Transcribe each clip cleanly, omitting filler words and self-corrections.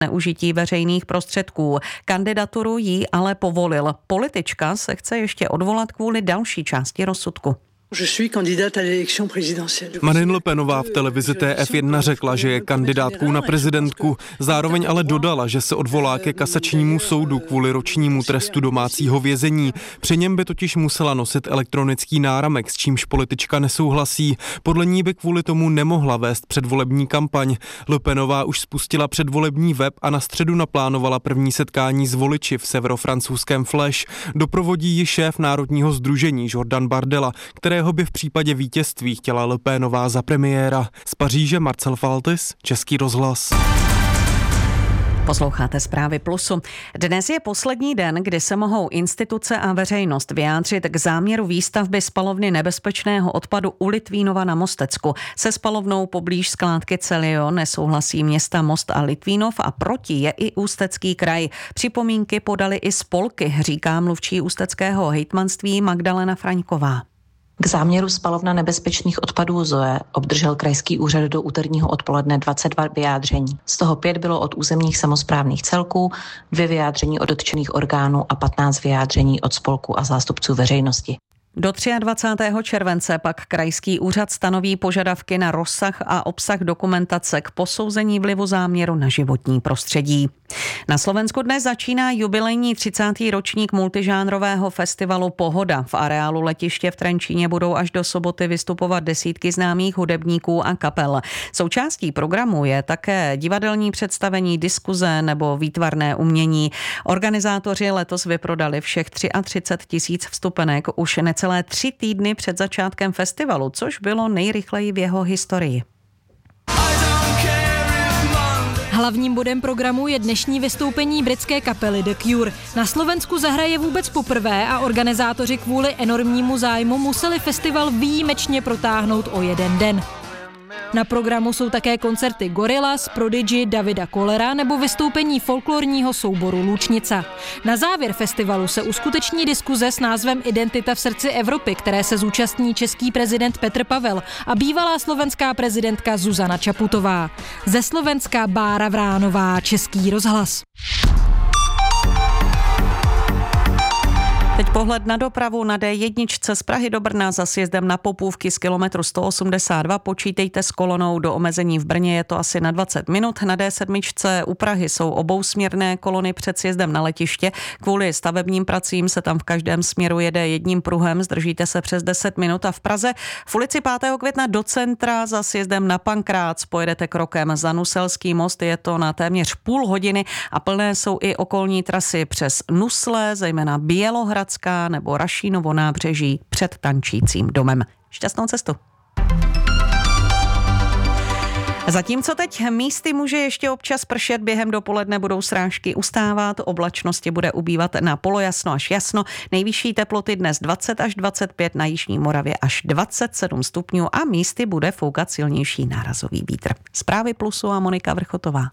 zneužití veřejných prostředků. Kandidaturu jí ale povolil. Politička se chce ještě odvolat kvůli další části rozsudku. Marine Le Penová v televizi TF1 řekla, že je kandidátkou na prezidentku, zároveň ale dodala, že se odvolá ke kasačnímu soudu kvůli ročnímu trestu domácího vězení. Při něm by totiž musela nosit elektronický náramek, s čímž politička nesouhlasí. Podle ní by kvůli tomu nemohla vést předvolební kampaň. Le Penová už spustila předvolební web a na středu naplánovala první setkání s voliči v severofrancouzském Flash. Doprovodí ji šéf Národního sdružení Jordan Bardella, kterého by v případě vítězství chtěla Le Penová za premiéra. Z Paříže Marcel Faltis, Český rozhlas. Posloucháte Zprávy Plusu. Dnes je poslední den, kdy se mohou instituce a veřejnost vyjádřit k záměru výstavby spalovny nebezpečného odpadu u Litvínova na Mostecku. Se spalovnou poblíž skládky Celio nesouhlasí města Most a Litvínov a proti je i Ústecký kraj. Připomínky podali i spolky, říká mluvčí ústeckého hejtmanství Magdalena Fraňková. K záměru spalovna nebezpečných odpadů ZOE obdržel krajský úřad do úterního odpoledne 22 vyjádření. Z toho 5 bylo od územních samosprávných celků, 2 vyjádření od dotčených orgánů a 15 vyjádření od spolků a zástupců veřejnosti. Do 23. července pak krajský úřad stanoví požadavky na rozsah a obsah dokumentace k posouzení vlivu záměru na životní prostředí. Na Slovensku dnes začíná jubilejní 30. ročník multižánrového festivalu Pohoda. V areálu letiště v Trenčíně budou až do soboty vystupovat desítky známých hudebníků a kapel. Součástí programu je také divadelní představení, diskuze nebo výtvarné umění. Organizátoři letos vyprodali všech 33 000 vstupenek už necelé 3 týdny před začátkem festivalu, což bylo nejrychleji v jeho historii. Hlavním bodem programu je dnešní vystoupení britské kapely The Cure. Na Slovensku zahraje vůbec poprvé a organizátoři kvůli enormnímu zájmu museli festival výjimečně protáhnout o 1 den. Na programu jsou také koncerty Gorillaz, Prodigy, Davida Kollera nebo vystoupení folklorního souboru Lučnica. Na závěr festivalu se uskuteční diskuze s názvem Identita v srdci Evropy, které se zúčastní český prezident Petr Pavel a bývalá slovenská prezidentka Zuzana Čaputová. Ze Slovenska Bára Vránová, Český rozhlas. Teď pohled na dopravu na D1 z Prahy do Brna za sjezdem na Popůvky z kilometru 182. Počítejte s kolonou do omezení v Brně, je to asi na 20 minut. Na D7 u Prahy jsou obousměrné kolony před sjezdem na letiště. Kvůli stavebním pracím se tam v každém směru jede jedním pruhem, zdržíte se přes 10 minut a v Praze v ulici 5. května do centra za sjezdem na Pankrác pojedete krokem za Nuselský most, je to na téměř půl hodiny a plné jsou i okolní trasy přes Nusle, zejména Bělohrad nebo Rašínovo nábřeží před tančícím domem. Šťastnou cestu. Zatímco teď místy může ještě občas pršet, během dopoledne budou srážky ustávat, oblačnosti bude ubývat na polojasno až jasno. Nejvyšší teploty dnes 20 až 25, na jižní Moravě až 27 stupňů a místy bude foukat silnější nárazový vítr. Zprávy Plusu a Monika Vrchotová.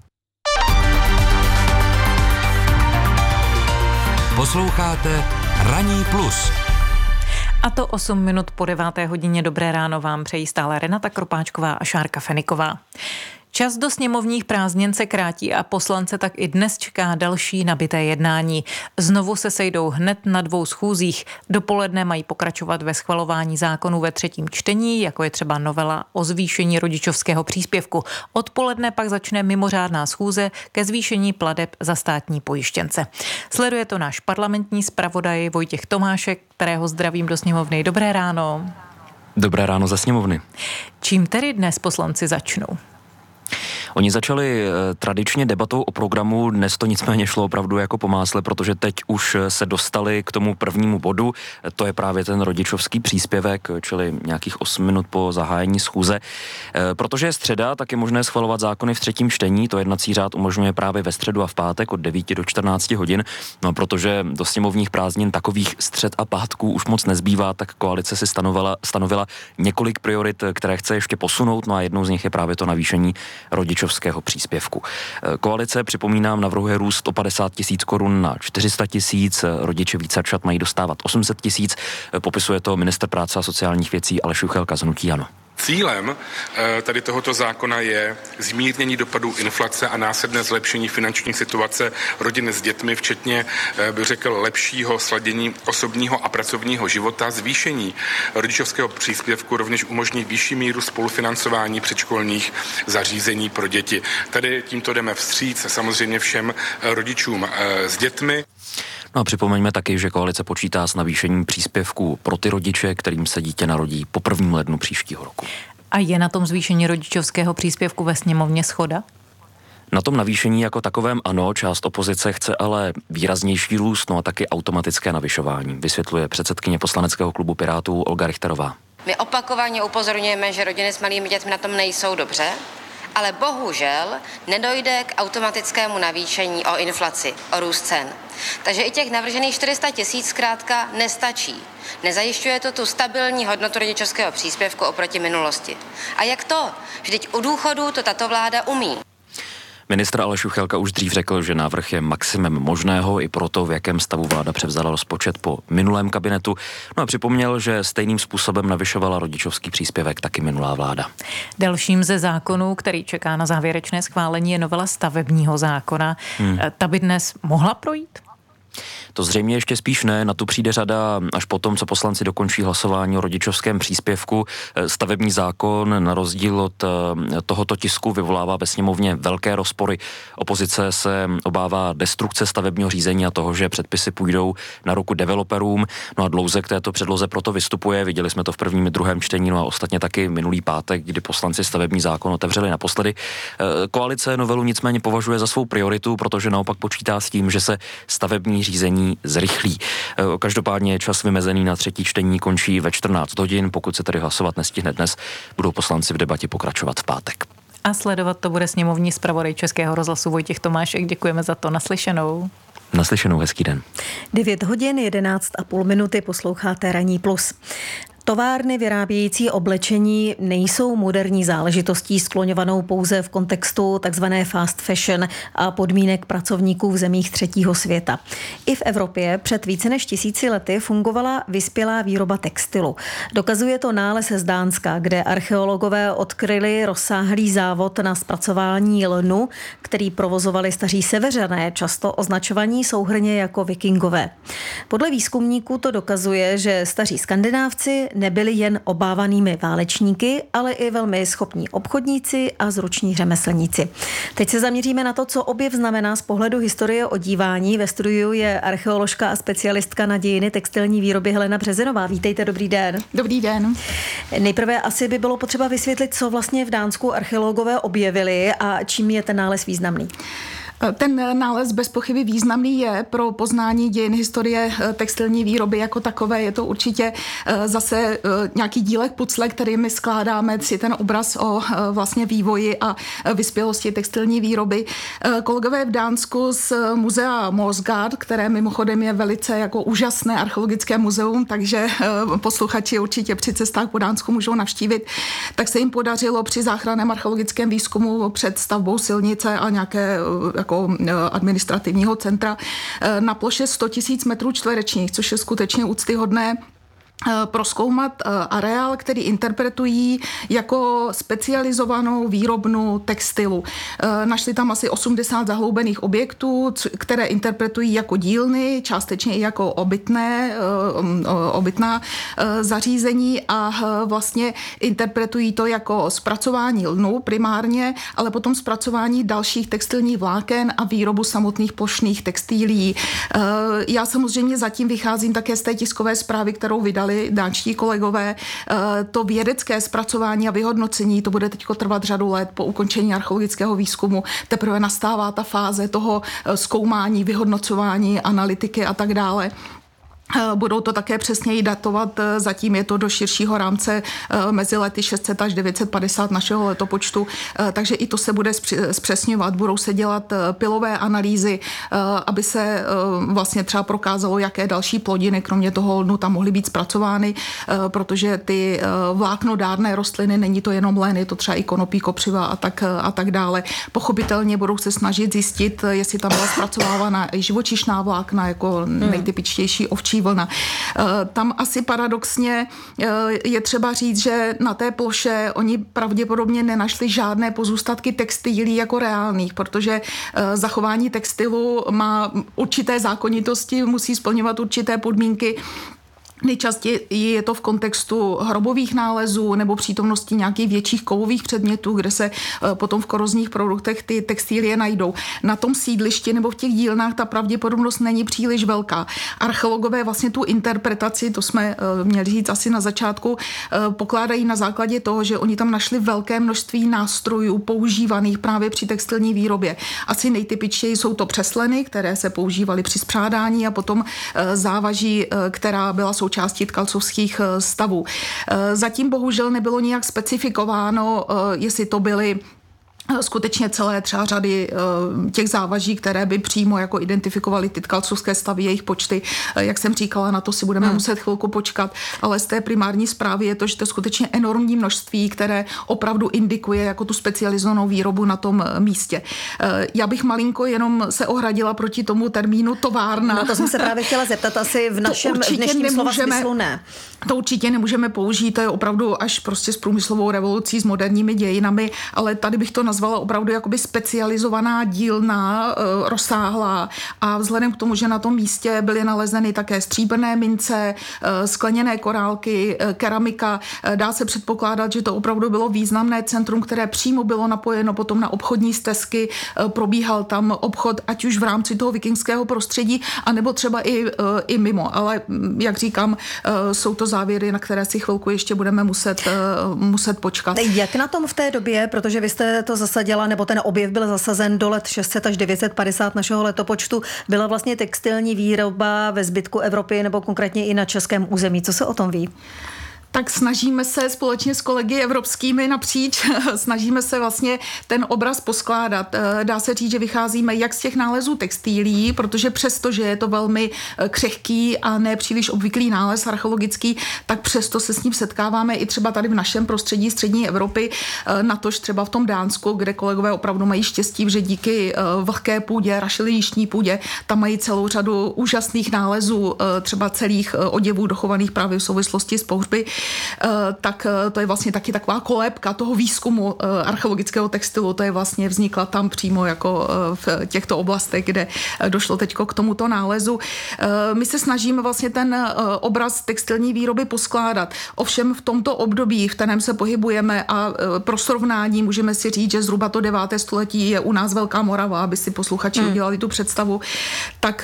Posloucháte Ranní plus. A to 8 minut po 9. hodině. Dobré ráno vám přejí stále Renata Kropáčková a Šárka Feniková. Čas do sněmovních prázdnin se krátí a poslance tak i dnes čeká další nabité jednání. Znovu se sejdou hned na 2 schůzích. Dopoledne mají pokračovat ve schvalování zákonů ve 3. čtení, jako je třeba novela o zvýšení rodičovského příspěvku. Odpoledne pak začne mimořádná schůze ke zvýšení plateb za státní pojištěnce. Sleduje to náš parlamentní zpravodaj Vojtěch Tomášek, kterého zdravím do sněmovny. Dobré ráno. Dobré ráno ze sněmovny. Čím tedy dnes poslanci začnou? Oni začali tradičně debatou o programu, dnes to nicméně šlo opravdu jako po másle, protože teď už se dostali k tomu prvnímu bodu, to je právě ten rodičovský příspěvek, čili nějakých 8 minut po zahájení schůze. Protože je středa, tak je možné schvalovat zákony v 3. čtení, to jednací řád umožňuje právě ve středu a v pátek od 9 do 14 hodin, no protože do sněmovních prázdnin takových střed a pátků už moc nezbývá, tak koalice si stanovila několik priorit, které chce ještě posunout, no a jednou z nich je právě to navýšení rodičovského příspěvku. Koalice, připomínám, navrhuje růst o 50 000 korun na 400 000, rodiče vícerčat mají dostávat 800 000, popisuje to ministr práce a sociálních věcí Aleš Juchelka z hnutí ANO. Cílem tady tohoto zákona je zmírnění dopadů inflace a následné zlepšení finanční situace rodin s dětmi, včetně, bych řekl, lepšího sladění osobního a pracovního života. Zvýšení rodičovského příspěvku rovněž umožní vyšší míru spolufinancování předškolních zařízení pro děti. Tady tímto jdeme vstříc samozřejmě všem rodičům s dětmi. No a připomeňme taky, že koalice počítá s navýšením příspěvků pro ty rodiče, kterým se dítě narodí po 1. lednu příštího roku. A je na tom zvýšení rodičovského příspěvku ve sněmovně shoda? Na tom navýšení jako takovém ano, část opozice chce ale výraznější růst, no a taky automatické navyšování, vysvětluje předsedkyně poslaneckého klubu Pirátů Olga Richterová. My opakovaně upozorňujeme, že rodiny s malými dětmi na tom nejsou dobře, ale bohužel nedojde k automatickému navýšení o inflaci, o růst cen. Takže i těch navržených 400 000 zkrátka nestačí. Nezajišťuje to tu stabilní hodnotu rodičovského příspěvku oproti minulosti. A jak to? Vždyť u důchodů to tato vláda umí. Ministr Aleš Juchelka už dřív řekl, že návrh je maximem možného i proto, v jakém stavu vláda převzala rozpočet po minulém kabinetu. No a připomněl, že stejným způsobem navyšovala rodičovský příspěvek taky minulá vláda. Dalším ze zákonů, který čeká na závěrečné schválení, je novela stavebního zákona. Ta by dnes mohla projít? To zřejmě ještě spíš ne, na tu přijde řada až potom, co poslanci dokončí hlasování o rodičovském příspěvku. Stavební zákon na rozdíl od tohoto tisku vyvolává ve sněmovně velké rozpory. Opozice se obává destrukce stavebního řízení a toho, že předpisy půjdou na ruku developerům. No a dlouze k této předloze proto vystupuje. Viděli jsme to v prvním i druhém čtení, no a ostatně taky minulý pátek, kdy poslanci stavební zákon otevřeli naposledy. Koalice novelu nicméně považuje za svou prioritu, protože naopak počítá s tím, že se stavební řízení zrychlí. Každopádně čas vymezený na třetí čtení končí ve 14 hodin. Pokud se tedy hlasovat nestihne dnes, budou poslanci v debatě pokračovat v pátek. A sledovat to bude sněmovní zpravodaj Českého rozhlasu Vojtěch Tomášek. Děkujeme za to. Naslyšenou. Naslyšenou, hezký den. 9 hodin 11,5 minuty, posloucháte Ranní plus. Továrny vyrábějící oblečení nejsou moderní záležitostí skloňovanou pouze v kontextu takzvané fast fashion a podmínek pracovníků v zemích třetího světa. I v Evropě před více než 1000 lety fungovala vyspělá výroba textilu. Dokazuje to nález z Dánska, kde archeologové odkryli rozsáhlý závod na zpracování lnu, který provozovali staří Seveřané, často označovaní souhrnně jako vikingové. Podle výzkumníků to dokazuje, že staří Skandinávci nebyli jen obávanými válečníky, ale i velmi schopní obchodníci a zruční řemeslníci. Teď se zaměříme na to, co objev znamená z pohledu historie odívání. Ve studiu je archeoložka a specialistka na dějiny textilní výroby Helena Březinová. Vítejte, dobrý den. Dobrý den. Nejprve asi by bylo potřeba vysvětlit, co vlastně v Dánsku archeologové objevili a čím je ten nález významný. Ten nález bez pochyby významný je pro poznání dějin historie textilní výroby jako takové. Je to určitě zase nějaký dílek pucle, který my skládáme si ten obraz o vlastně vývoji a vyspělosti textilní výroby. Kolegové v Dánsku z muzea Morsgaard, které mimochodem je velice jako úžasné archeologické muzeum, takže posluchači určitě při cestách po Dánsku můžou navštívit, tak se jim podařilo při záchranném archeologickém výzkumu před stavbou silnice a nějaké jako administrativního centra na ploše 100 000 metrů čtverečních, což je skutečně úctyhodné, prozkoumat areál, který interpretují jako specializovanou výrobnu textilu. Našli tam asi 80 zahloubených objektů, které interpretují jako dílny, částečně i jako obytná zařízení a vlastně interpretují to jako zpracování lnu primárně, ale potom zpracování dalších textilních vláken a výrobu samotných plošných textilií. Já samozřejmě zatím vycházím také z té tiskové zprávy, kterou vydali dánští kolegové. To vědecké zpracování a vyhodnocení, to bude teď trvat řadu let po ukončení archeologického výzkumu. Teprve nastává ta fáze toho zkoumání, vyhodnocování, analytiky a tak dále. Budou to také přesněji datovat, zatím je to do širšího rámce mezi lety 600 až 950 našeho letopočtu, takže i to se bude zpřesňovat. Budou se dělat pilové analýzy, aby se vlastně třeba prokázalo, jaké další plodiny, kromě toho lnu, tam mohly být zpracovány, protože ty vláknodárné rostliny, není to jenom len, je to třeba i konopí, kopřiva a tak dále. Pochopitelně budou se snažit zjistit, jestli tam byla zpracovávána i živočišná vlákna, jako nejtypičtější ovčí další vlna. Tam asi paradoxně je třeba říct, že na té ploše oni pravděpodobně nenašli žádné pozůstatky textilí jako reálných, protože zachování textilu má určité zákonitosti, musí splňovat určité podmínky. Nejčastěji je to v kontextu hrobových nálezů nebo přítomnosti nějakých větších kovových předmětů, kde se potom v korozních produktech ty textilie najdou. Na tom sídlišti nebo v těch dílnách ta pravděpodobnost není příliš velká. Archeologové vlastně tu interpretaci, to jsme měli říct asi na začátku, pokládají na základě toho, že oni tam našli velké množství nástrojů používaných právě při textilní výrobě. Asi nejtypičtěji jsou to přesleny, které se používaly při spřádání a potom závaží, která byla součástí tkalcovských stavů. Zatím bohužel nebylo nijak specifikováno, jestli to byly skutečně celé třeba řady těch závaží, které by přímo jako identifikovaly ty tkalcovské stavy, jejich počty. Jak jsem říkala, na to si budeme muset chvilku počkat, ale z té primární zprávy je to, že to je skutečně enormní množství, které opravdu indikuje jako tu specializovanou výrobu na tom místě. Já bych malinko jenom se ohradila proti tomu termínu továrna. No to jsem se právě chtěla zeptat, asi v našem dnešním slova smyslu ne. To určitě nemůžeme použít, to je opravdu až prostě s průmyslovou revolucí, s moderními dějinami, ale tady bych to nazvala opravdu jakoby specializovaná dílna, rozsáhlá, a vzhledem k tomu, že na tom místě byly nalezeny také stříbrné mince, skleněné korálky, keramika, dá se předpokládat, že to opravdu bylo významné centrum, které přímo bylo napojeno potom na obchodní stezky, probíhal tam obchod, ať už v rámci toho vikingského prostředí, anebo třeba i mimo, ale jak říkám, jsou to závěry, na které si chvilku ještě budeme muset počkat. Jak na tom v té době, protože vy jste to zasadila, nebo ten objev byl zasazen do let 600 až 950 našeho letopočtu, byla vlastně textilní výroba ve zbytku Evropy nebo konkrétně i na českém území. Co se o tom ví? Tak snažíme se společně s kolegy evropskými napříč, snažíme se vlastně ten obraz poskládat. Dá se říct, že vycházíme jak z těch nálezů textilí, protože přesto, že je to velmi křehký a ne příliš obvyklý nález archeologický, tak přesto se s ním setkáváme i třeba tady v našem prostředí střední Evropy, natož třeba v tom Dánsku, kde kolegové opravdu mají štěstí, že díky vlhké půdě, rašeliništní půdě, tam mají celou řadu úžasných nálezů, třeba celých oděvů dochovaných právě v souvislosti s pohřby. Tak to je vlastně taky taková kolébka toho výzkumu archeologického textilu, to je vlastně vznikla tam přímo jako v těchto oblastech, kde došlo teďko k tomuto nálezu. My se snažíme vlastně ten obraz textilní výroby poskládat. Ovšem v tomto období, v kterém se pohybujeme, a pro srovnání můžeme si říct, že zhruba to 9. století je u nás Velká Morava, aby si posluchači udělali tu představu, tak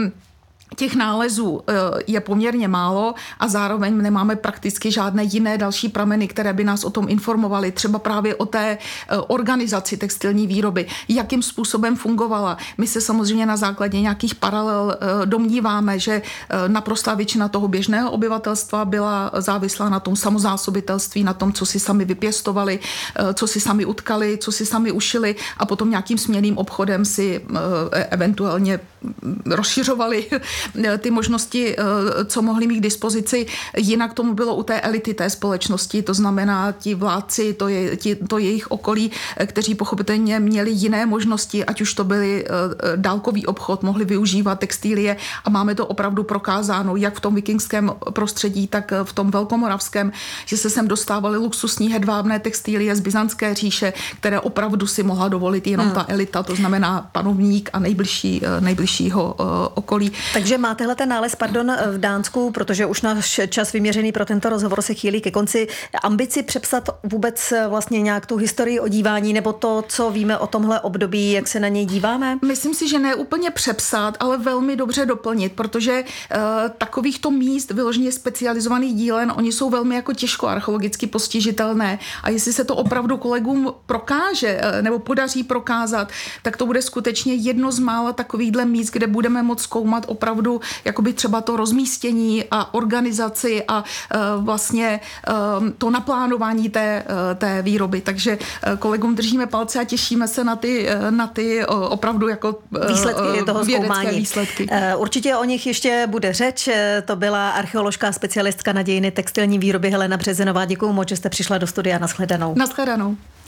těch nálezů je poměrně málo a zároveň nemáme prakticky žádné jiné další prameny, které by nás o tom informovaly. Třeba právě o té organizaci textilní výroby, jakým způsobem fungovala. My se samozřejmě na základě nějakých paralel domníváme, že naprostá většina toho běžného obyvatelstva byla závislá na tom samozásobitelství, na tom, co si sami vypěstovali, co si sami utkali, co si sami ušili a potom nějakým směnným obchodem si eventuálně rozšiřovali ty možnosti, co mohli mít k dispozici. Jinak tomu bylo u té elity té společnosti, to znamená ti vládci, to jejich okolí, kteří pochopitelně měli jiné možnosti, ať už to byly dálkový obchod, mohli využívat textilie a máme to opravdu prokázáno, jak v tom vikingském prostředí, tak v tom velkomoravském, že se sem dostávaly luxusní hedvábné textilie z Byzantské říše, které opravdu si mohla dovolit jenom ta elita, to znamená panovník a nejbližšího okolí. Takže máte ten nález, v Dánsku, protože už náš čas vyměřený pro tento rozhovor se chýlí ke konci, ambici přepsat vůbec vlastně nějak tu historii odívání nebo to, co víme o tomhle období, jak se na něj díváme? Myslím si, že ne úplně přepsat, ale velmi dobře doplnit, protože takovýchto míst vyloženě specializovaných dílen, oni jsou velmi jako těžko archeologicky postižitelné a jestli se to opravdu kolegům prokáže nebo podaří prokázat, tak to bude skutečně jedno z mála takovýchhle míst, kde budeme moct zkoumat opravdu jakoby třeba to rozmístění a organizaci a vlastně to naplánování té výroby. Takže kolegům držíme palce a těšíme se na ty opravdu jako výsledky toho zkoumání. Výsledky. Určitě o nich ještě bude řeč. To byla archeologická specialistka na dějiny textilní výroby Helena Březinová. Děkuju moc, že jste přišla do studia. Nashledanou. Nashledanou.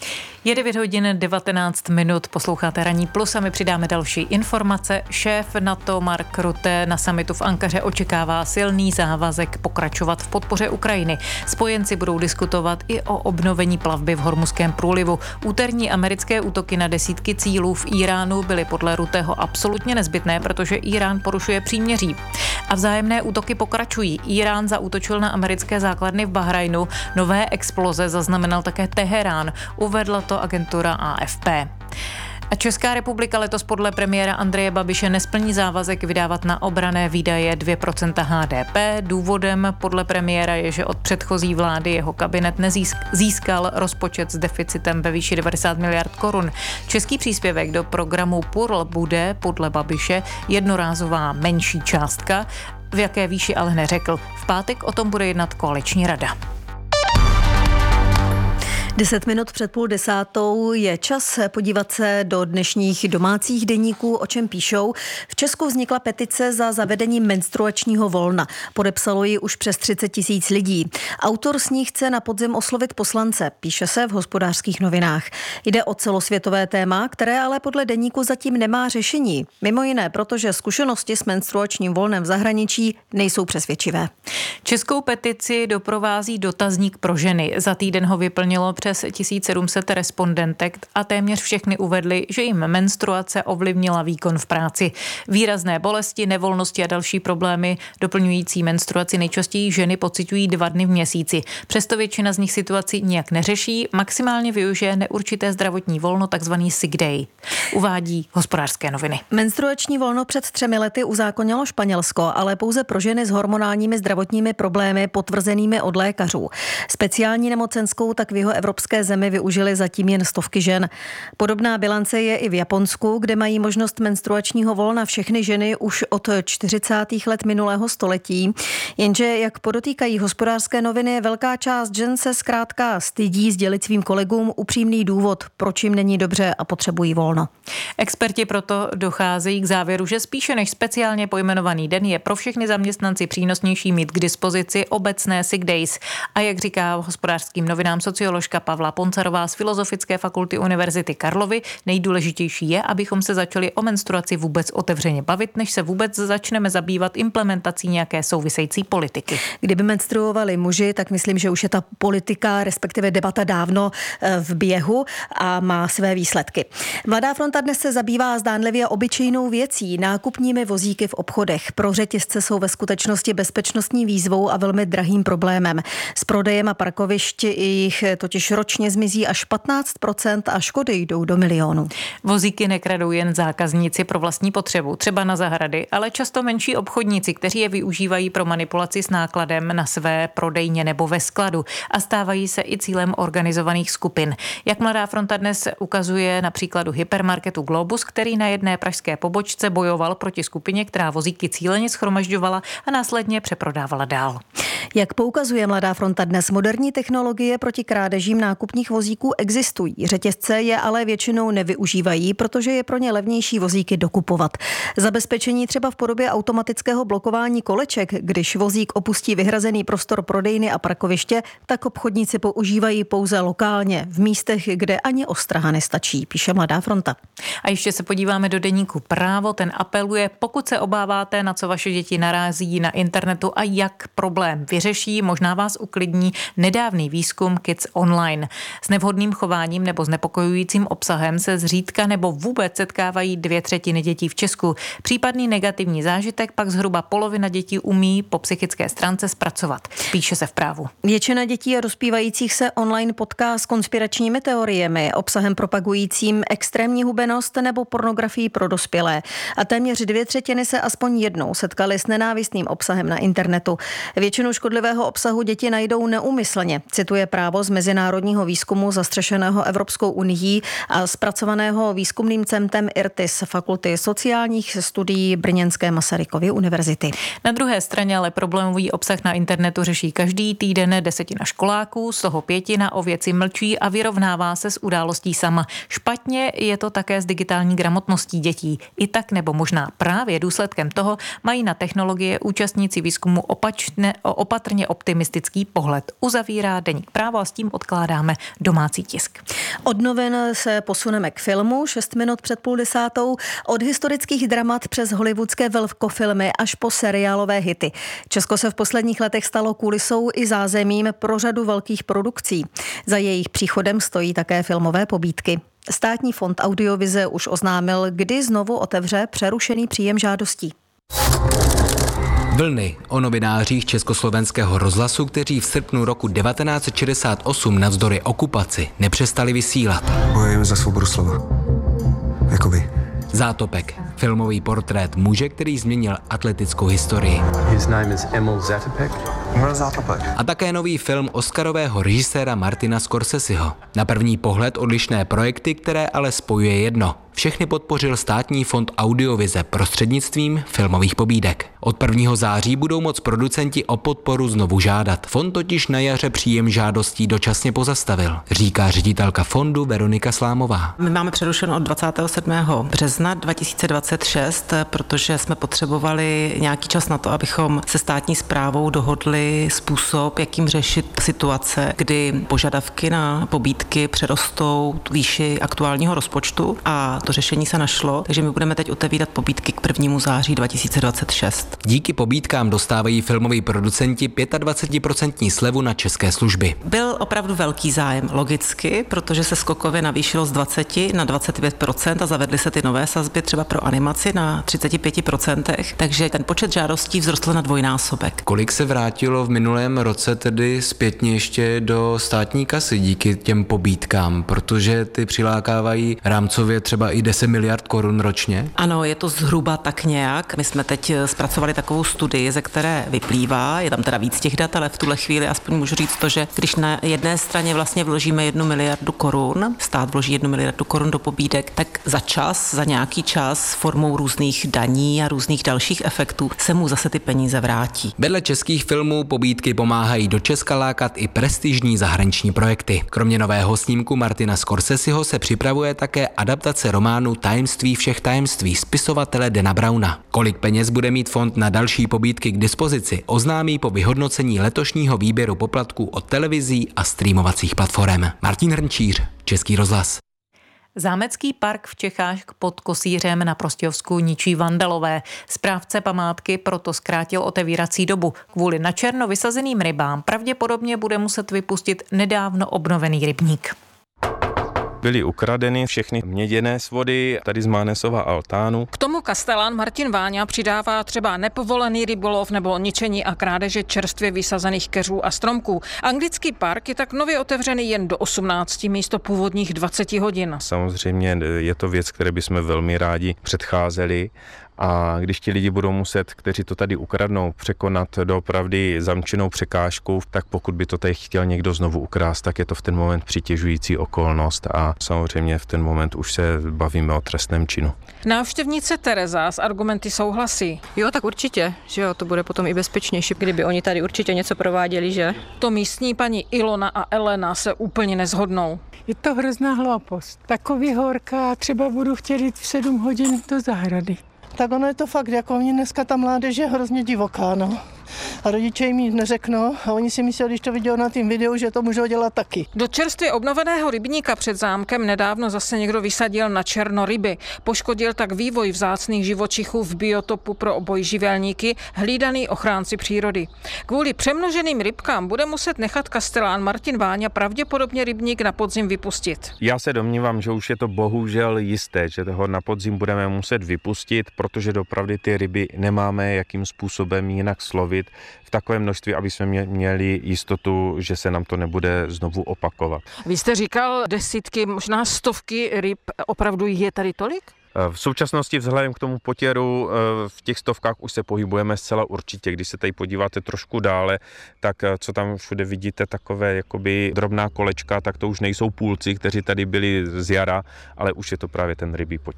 Je 9 hodin 19 minut, posloucháte Ranní plus a my přidáme další informace. Šéf NATO Mark Rutte na summitu v Ankaře očekává silný závazek pokračovat v podpoře Ukrajiny. Spojenci budou diskutovat i o obnovení plavby v Hormuzském průlivu. Úterní americké útoky na desítky cílů v Íránu byly podle Rutteho absolutně nezbytné, protože Írán porušuje příměří. A vzájemné útoky pokračují. Írán zaútočil na americké základny v Bahrajnu. Nové exploze zaznamenal také Teherán. Uvedla to agentura AFP. A Česká republika letos podle premiéra Andreje Babiše nesplní závazek vydávat na obranné výdaje 2% HDP. Důvodem podle premiéra je, že od předchozí vlády jeho kabinet získal rozpočet s deficitem ve výši 90 miliard korun. Český příspěvek do programu PURL bude podle Babiše jednorázová menší částka, v jaké výši ale neřekl. V pátek o tom bude jednat koaliční rada. 10 minut před 9:30 je čas podívat se do dnešních domácích deníků, o čem píšou. V Česku vznikla petice za zavedení menstruačního volna. Podepsalo ji už přes 30 000 lidí. Autor s ní chce na podzim oslovit poslance, píše se v Hospodářských novinách. Jde o celosvětové téma, které ale podle deníku zatím nemá řešení. Mimo jiné, protože zkušenosti s menstruačním volnem v zahraničí nejsou přesvědčivé. Českou petici doprovází dotazník pro ženy. Za týden ho vyplnilo přes 1700 respondentek a téměř všechny uvedly, že jim menstruace ovlivnila výkon v práci. Výrazné bolesti, nevolnosti a další problémy doplňující menstruaci nejčastěji ženy pociťují 2 dny v měsíci. Přesto většina z nich situaci nijak neřeší, maximálně využije neurčité zdravotní volno, takzvaný sick day. Uvádí Hospodářské noviny. Menstruační volno před 3 lety uzákonilo Španělsko, ale pouze pro ženy s hormonálními zdravotními problémy potvrzenými od lékařů. Speciální nemocenskou tak v jeho evropské zemi využili zatím jen stovky žen. Podobná bilance je i v Japonsku, kde mají možnost menstruačního volna všechny ženy už od 40. let minulého století. Jenže, jak podotýkají Hospodářské noviny, velká část žen se zkrátka stydí sdělit svým kolegům upřímný důvod, proč jim není dobře a potřebují volno. Experti proto docházejí k závěru, že spíše než speciálně pojmenovaný den je pro všechny zaměstnanci přínosnější mít k dispozici obecné sick days. A jak říká Hospodářským novinám socioložka Pavla Poncarová z Filozofické fakulty Univerzity Karlovy, nejdůležitější je, abychom se začali o menstruaci vůbec otevřeně bavit, než se vůbec začneme zabývat implementací nějaké související politiky. Kdyby menstruovali muži, tak myslím, že už je ta politika, respektive debata dávno v běhu a má své výsledky. Mladá fronta dnes se zabývá zdánlivě obyčejnou věcí, nákupními vozíky v obchodech. Pro řetězce jsou ve skutečnosti bezpečnostní výzvou a velmi drahým problémem. S prodejem a parkovišti jich totiž ročně zmizí až 15% a škody jdou do milionů. Vozíky nekradou jen zákazníci pro vlastní potřebu, třeba na zahrady, ale často menší obchodníci, kteří je využívají pro manipulaci s nákladem na své prodejně nebo ve skladu a stávají se i cílem organizovaných skupin. Jak Mladá fronta dnes ukazuje na příkladu hypermarketu Globus, který na jedné pražské pobočce bojoval proti skupině, která vozíky cíleně shromažďovala a následně přeprodávala dál. Jak poukazuje Mladá fronta dnes, moderní technologie proti krádežím nákupních vozíků existují. Řetězce je ale většinou nevyužívají, protože je pro ně levnější vozíky dokupovat. Zabezpečení třeba v podobě automatického blokování koleček, když vozík opustí vyhrazený prostor prodejny a parkoviště, tak obchodníci používají pouze lokálně, v místech, kde ani ostraha nestačí, píše Mladá fronta. A ještě se podíváme do deníku Právo, ten apeluje, pokud se obáváte, na co vaše děti narazí na internetu a jak problém vyřeší, možná vás uklidní nedávný výzkum Kids Online. S nevhodným chováním nebo znepokojujícím obsahem se zřídka nebo vůbec setkávají 2/3 dětí v Česku. Případný negativní zážitek pak zhruba polovina dětí umí po psychické stránce zpracovat, píše se v Právu. Většina dětí a dospívajících se online potká s konspiračními teoriemi, obsahem propagujícím extrémní hubenost nebo pornografii pro dospělé. A téměř 2/3 se aspoň jednou setkali s nenávistným obsahem na internetu. Většinu škodlivého obsahu děti najdou neúmyslně, cituje Právo z mezinárodního výzkumu zastřešeného Evropskou unií a zpracovaného výzkumným centrem IRTIS Fakulty sociálních studií Brněnské Masarykovy univerzity. Na druhé straně ale problémový obsah na internetu řeší každý týden 10 školáků, z toho 5 o věci mlčí a vyrovnává se s událostí sama. Špatně je to také s digitální gramotností dětí. I tak nebo možná právě důsledkem toho mají na technologie účastníci výzkumu opatrné opatrně optimistický pohled. Uzavírá deník Právo a s tím odkládáme domácí tisk. Od novin se posuneme k filmu 6 minut před 9:30. Od historických dramat přes hollywoodské velkofilmy až po seriálové hity. Česko se v posledních letech stalo kulisou i zázemím pro řadu velkých produkcí. Za jejich příchodem stojí také filmové pobídky. Státní fond Audiovize už oznámil, kdy znovu otevře přerušený příjem žádostí. Vlny o novinářích Československého rozhlasu, kteří v srpnu roku 1968 navzdory okupaci nepřestali vysílat. Bojujeme za svobodu slova. Jakoby. Zátopek. Filmový portrét muže, který změnil atletickou historii. His name is Emil Zatopek. A také nový film oscarového režiséra Martina Scorseseho. Na první pohled odlišné projekty, které ale spojuje jedno. Všechny podpořil Státní fond Audiovize prostřednictvím filmových pobídek. Od 1. září budou moct producenti o podporu znovu žádat. Fond totiž na jaře příjem žádostí dočasně pozastavil, říká ředitelka fondu Veronika Slámová. My máme přerušeno od 27. března 2026, protože jsme potřebovali nějaký čas na to, abychom se státní správou dohodli způsob, jakým řešit situace, kdy požadavky na pobídky přerostou výši aktuálního rozpočtu a to řešení se našlo, takže my budeme teď otevírat pobídky k 1. září 2026. Díky pobídkám dostávají filmoví producenti 25% slevu na české služby. Byl opravdu velký zájem, logicky, protože se skokově navýšilo z 20 na 25% a zavedly se ty nové sazby třeba pro animaci na 35%, takže ten počet žádostí vzrostl na dvojnásobek. Kolik se vrátilo v minulém roce tedy zpětně ještě do státní kasy díky těm pobídkám, protože ty přilákávají rámcově třeba i 10 miliard korun ročně? Ano, je to zhruba tak nějak. My jsme teď zpracovali takovou studii, ze které vyplývá, je tam teda víc těch dat, ale v tuhle chvíli aspoň můžu říct to, že když na jedné straně vlastně vložíme 1 miliardu korun, stát vloží 1 miliardu korun do pobídek, tak za nějaký čas formou různých daní a různých dalších efektů se mu zase ty peníze vrátí. Vedle českých filmů pobídky pomáhají do Česka lákat i prestižní zahraniční projekty. Kromě nového snímku Martina Scorseseho se připravuje také adaptace románu Tajemství všech tajemství spisovatele Dana Browna. Kolik peněz bude mít fond na další pobídky k dispozici, oznámí po vyhodnocení letošního výběru poplatků od televizí a streamovacích platform. Martin Hrnčíř, Český rozhlas. Zámecký park v Čechách pod Kosířem na Prostějovsku ničí vandalové. Správce památky proto zkrátil otevírací dobu. Kvůli načerno vysazeným rybám pravděpodobně bude muset vypustit nedávno obnovený rybník. Byly ukradeny všechny měděné svody tady z Mánesova altánu. K tomu kastelán Martin Váňa přidává třeba nepovolený rybolov nebo ničení a krádeže čerstvě vysazených keřů a stromků. Anglický park je tak nově otevřený jen do 18 místo původních 20 hodin. Samozřejmě je to věc, které bychom velmi rádi předcházeli. A když ti lidi budou muset, kteří to tady ukradnou, překonat doopravdy zamčenou překážku, tak pokud by to tady chtěl někdo znovu ukrást, tak je to v ten moment přitěžující okolnost a samozřejmě v ten moment už se bavíme o trestném činu. Návštěvnice Tereza s argumenty souhlasí. Jo, tak určitě, že jo, to bude potom i bezpečnější, kdyby oni tady určitě něco prováděli, že? To místní paní Ilona a Elena se úplně nezhodnou. Je to hrozná hloupost. Takový horka, třeba budu chtět jít v 7 hodin do zahrady. Tak ono je to fakt, jako oni dneska ta mládež je hrozně divoká, no. A rodiče jim nic neřeknou a oni si myslí, když to viděli na tým videu, že to můžou dělat taky. Do čerstvě obnoveného rybníka před zámkem nedávno zase někdo vysadil na černo ryby. Poškodil tak vývoj vzácných živočichů v biotopu pro obojživelníky, hlídaný ochránci přírody. Kvůli přemnoženým rybkám bude muset nechat kastelán Martin Váňa pravděpodobně rybník na podzim vypustit. Já se domnívám, že už je to bohužel jisté, že toho na podzim budeme muset vypustit, protože dopravdy ty ryby nemáme jakým způsobem jinak slovit v takovém množství, aby jsme měli jistotu, že se nám to nebude znovu opakovat. Vy jste říkal desítky, možná stovky ryb, opravdu je tady tolik? V současnosti vzhledem k tomu potěru v těch stovkách už se pohybujeme zcela určitě. Když se tady podíváte trošku dále, tak co tam všude vidíte, takové jakoby drobná kolečka, tak to už nejsou půlci, kteří tady byli z jara, ale už je to právě ten rybí potěr.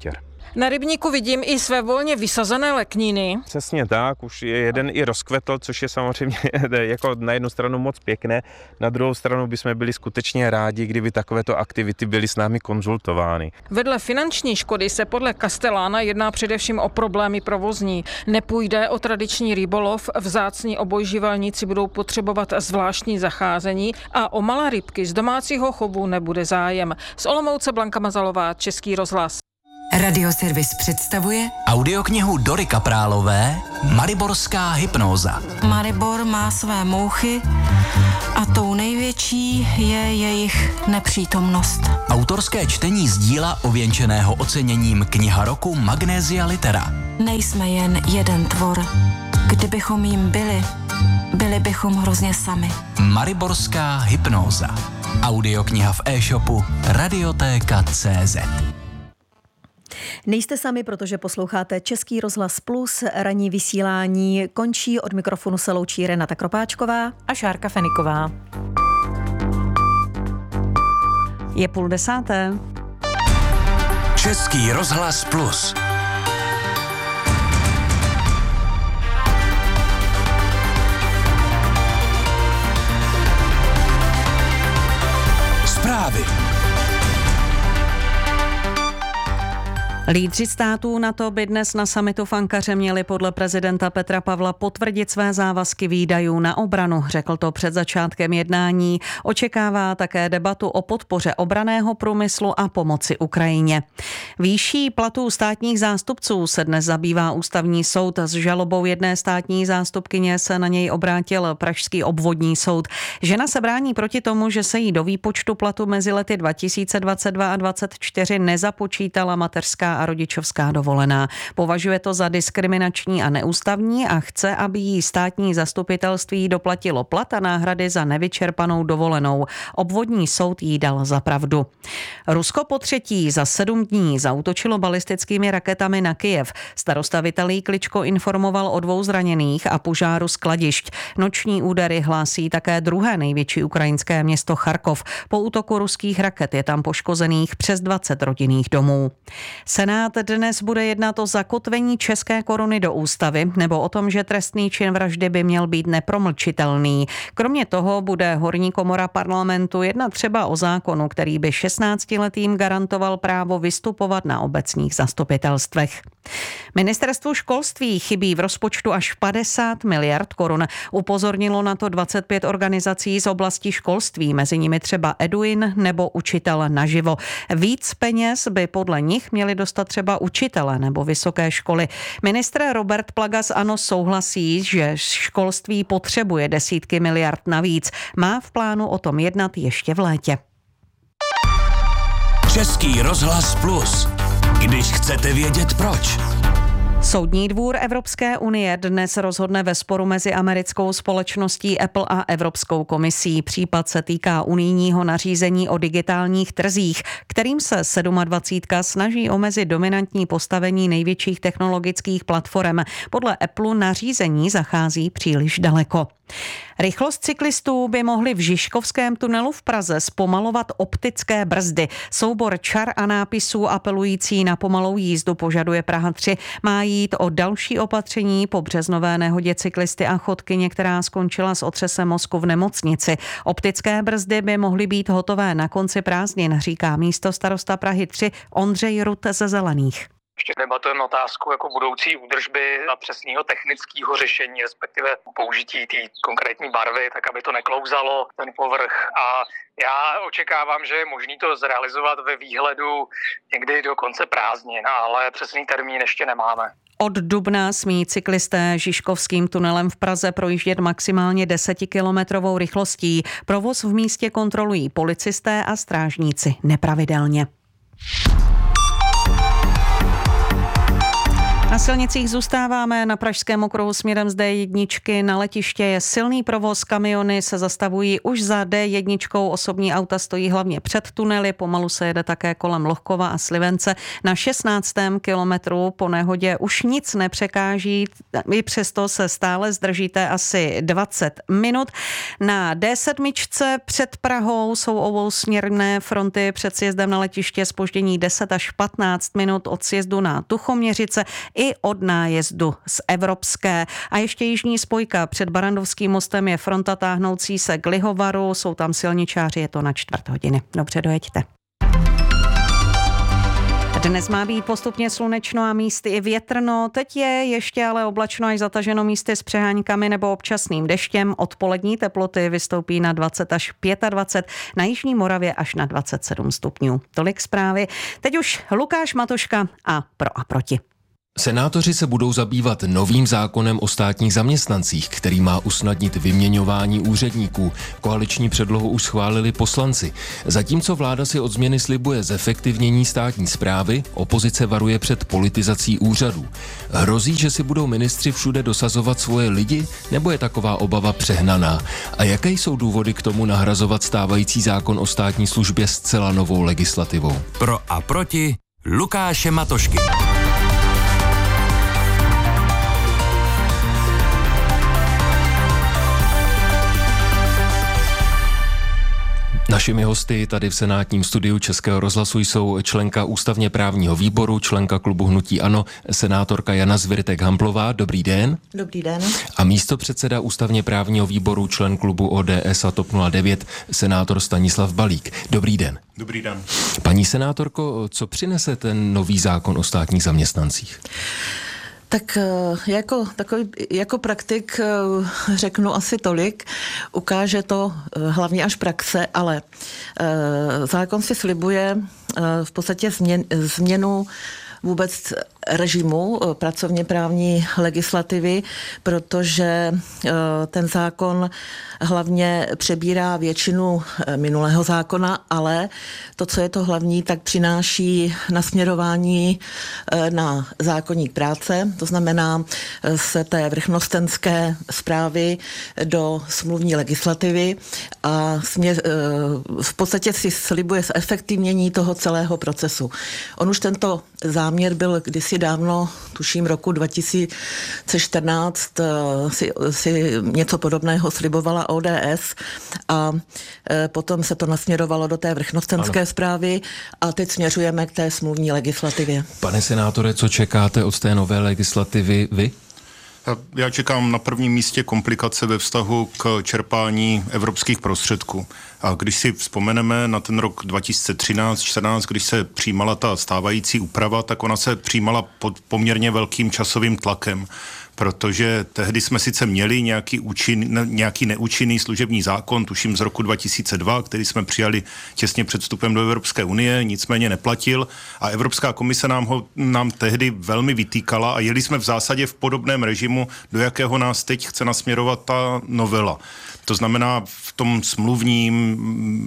Na rybníku vidím i své volně vysazené lekniny. Přesně tak, už je jeden i rozkvetl, což je samozřejmě jako na jednu stranu moc pěkné, na druhou stranu bychom byli skutečně rádi, kdyby takovéto aktivity byly s námi konzultovány. Vedle finanční škody se podle Castellana jedná především o problémy provozní. Nepůjde o tradiční rybolov, vzácní obojživelníci budou potřebovat zvláštní zacházení a o malé rybky z domácího chovu nebude zájem. Z Olomouce Blanka Mazalová, Český rozhlas. Radioservis představuje audioknihu Dory Kaprálové Mariborská hypnóza. Maribor má své mouchy a tou největší je jejich nepřítomnost. Autorské čtení z díla ověnčeného oceněním Kniha roku Magnesia Litera. Nejsme jen jeden tvor. Kdybychom jim byli bychom hrozně sami. Mariborská hypnóza. Audiokniha v e-shopu Radiotéka.cz. Nejste sami, protože posloucháte Český rozhlas Plus. Ranní vysílání končí. Od mikrofonu se loučí Renata Kropáčková a Šárka Feniková. Je 9:30. Český rozhlas Plus. Zprávy. Lídři států NATO by dnes na summitu v Ankaře měli podle prezidenta Petra Pavla potvrdit své závazky výdajů na obranu, řekl to před začátkem jednání. Očekává také debatu o podpoře obranného průmyslu a pomoci Ukrajině. Výší platů státních zástupců se dnes zabývá ústavní soud. S žalobou jedné státní zástupkyně se na něj obrátil Pražský obvodní soud. Žena se brání proti tomu, že se jí do výpočtu platu mezi lety 2022 a 2024 nezapočítala mateřská a rodičovská dovolená. Považuje to za diskriminační a neústavní a chce, aby jí státní zastupitelství doplatilo plat a náhrady za nevyčerpanou dovolenou. Obvodní soud jí dal za pravdu. Rusko potřetí za 7 dní zaútočilo balistickými raketami na Kyjev. Starosta Vitalij Kličko informoval o 2 zraněných a požáru skladišť. Noční údery hlásí také druhé největší ukrajinské město Charkov. Po útoku ruských raket je tam poškozených přes 20 rodinných domů. Senát dnes bude jednat o zakotvení české koruny do ústavy nebo o tom, že trestný čin vraždy by měl být nepromlčitelný. Kromě toho bude horní komora parlamentu jednat třeba o zákonu, který by 16letým garantoval právo vystupovat na obecních zastupitelstvech. Ministerstvu školství chybí v rozpočtu až 50 miliard korun. Upozornilo na to 25 organizací z oblasti školství, mezi nimi třeba Eduin nebo Učitel naživo. Víc peněz by podle nich měli dostat třeba učitele nebo vysoké školy. Ministr Robert Plaga z ANO souhlasí, že školství potřebuje desítky miliard navíc. Má v plánu o tom jednat ještě v létě. Český rozhlas Plus. Když chcete vědět proč. Soudní dvůr Evropské unie dnes rozhodne ve sporu mezi americkou společností Apple a Evropskou komisí. Případ se týká unijního nařízení o digitálních trzích, kterým se 27 snaží omezit dominantní postavení největších technologických platform. Podle Apple nařízení zachází příliš daleko. Rychlost cyklistů by mohly v Žižkovském tunelu v Praze zpomalovat optické brzdy. Soubor čar a nápisů apelující na pomalou jízdu požaduje Praha 3. Má jít o další opatření po březnové nehodě cyklisty a chodkyně, která skončila s otřesem mozku v nemocnici. Optické brzdy by mohly být hotové na konci prázdnin, říká místostarosta Prahy 3 Ondřej Rut ze Zelených. Ještě debatujeme otázku jako budoucí údržby a přesného technického řešení, respektive použití té konkrétní barvy, tak aby to neklouzalo ten povrch. A já očekávám, že je možné to zrealizovat ve výhledu někdy do konce prázdnin, ale přesný termín ještě nemáme. Od dubna smí cyklisté Žižkovským tunelem v Praze projíždět maximálně 10kilometrovou rychlostí. Provoz v místě kontrolují policisté a strážníci nepravidelně. A Na silnicích zůstáváme. Na Pražském okruhu směrem z D1 na letiště je silný provoz. Kamiony se zastavují už za D1. Osobní auta stojí hlavně před tunely. Pomalu se jede také kolem Lohkova a Slivence. Na 16. kilometru po nehodě už nic nepřekáží. I přesto se stále zdržíte asi 20 minut. Na D7 před Prahou jsou obousměrné fronty před sjezdem na letiště, zpoždění 10 až 15 minut od sjezdu na Tuchoměřice i od nájezdu z Evropské. A ještě jižní spojka před Barandovským mostem je fronta táhnoucí se k Lihovaru. Jsou tam silničáři, je to na 4 hodiny. Dobře, dojeďte. Dnes má být postupně slunečno a místy i větrno. Teď je ještě ale oblačno až zataženo místy s přeháňkami nebo občasným deštěm. Odpolední teploty vystoupí na 20 až 25, na jižní Moravě až na 27 stupňů. Tolik zprávy. Teď už Lukáš Matoška a pro a proti. Senátoři se budou zabývat novým zákonem o státních zaměstnancích, který má usnadnit vyměňování úředníků. Koaliční předlohu už schválili poslanci. Zatímco vláda si od změny slibuje zefektivnění státní správy, opozice varuje před politizací úřadů. Hrozí, že si budou ministři všude dosazovat svoje lidi, nebo je taková obava přehnaná? A jaké jsou důvody k tomu nahrazovat stávající zákon o státní službě zcela novou legislativou? Pro a proti Lukáše Matošky. Našimi hosty tady v senátním studiu Českého rozhlasu jsou členka ústavně právního výboru, členka klubu Hnutí ANO, senátorka Jana Zvirtek-Hamplová. Dobrý den. Dobrý den. A místopředseda ústavně právního výboru, člen klubu ODS a TOP 09, senátor Stanislav Balík. Dobrý den. Dobrý den. Paní senátorko, co přinese ten nový zákon o státních zaměstnancích? Tak jako praktik řeknu asi tolik, ukáže to hlavně až praxe, ale zákon si slibuje v podstatě změnu vůbec režimu pracovně právní legislativy, protože ten zákon hlavně přebírá většinu minulého zákona, ale to, co je to hlavní, tak přináší nasměrování na zákoník práce, to znamená z té vrchnostenské správy do smluvní legislativy a v podstatě si slibuje zefektivnění toho celého procesu. On už tento záměr byl kdysi dávno, tuším roku 2014, si něco podobného slibovala ODS a potom se to nasměrovalo do té vrchnostenské správy a teď směřujeme k té smluvní legislativě. Pane senátore, co čekáte od té nové legislativy vy? Já čekám na prvním místě komplikace ve vztahu k čerpání evropských prostředků. A když si vzpomeneme na ten rok 2013-14, když se přijímala ta stávající úprava, tak ona se přijímala pod poměrně velkým časovým tlakem, protože tehdy jsme sice měli nějaký neúčinný služební zákon, tuším z roku 2002, který jsme přijali těsně před vstupem do Evropské unie, nicméně neplatil a Evropská komise nám tehdy velmi vytýkala a jeli jsme v zásadě v podobném režimu, do jakého nás teď chce nasměrovat ta novela. To znamená, v tom smluvním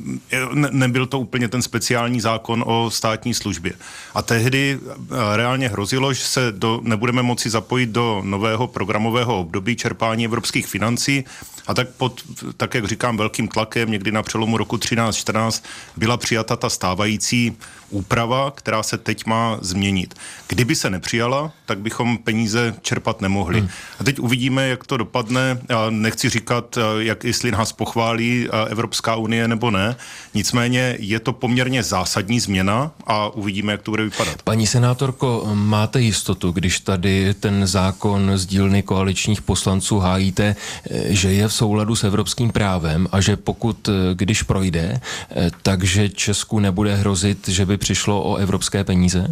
nebyl to úplně ten speciální zákon o státní službě. A tehdy reálně hrozilo, že se nebudeme moci zapojit do nového programového období čerpání evropských financí a tak jak říkám, velkým tlakem někdy na přelomu roku 13-14 byla přijata ta stávající úprava, která se teď má změnit. Kdyby se nepřijala, tak bychom peníze čerpat nemohli. A teď uvidíme, jak to dopadne. Já nechci říkat, jestli nás pochválí Evropská unie nebo ne. Nicméně je to poměrně zásadní změna a uvidíme, jak to bude vypadat. Paní senátorko, máte jistotu, když tady ten zákon z dílny koaličních poslanců hájíte, že je v souladu s evropským právem a že když projde, takže Česku nebude hrozit, že by přišlo o evropské peníze?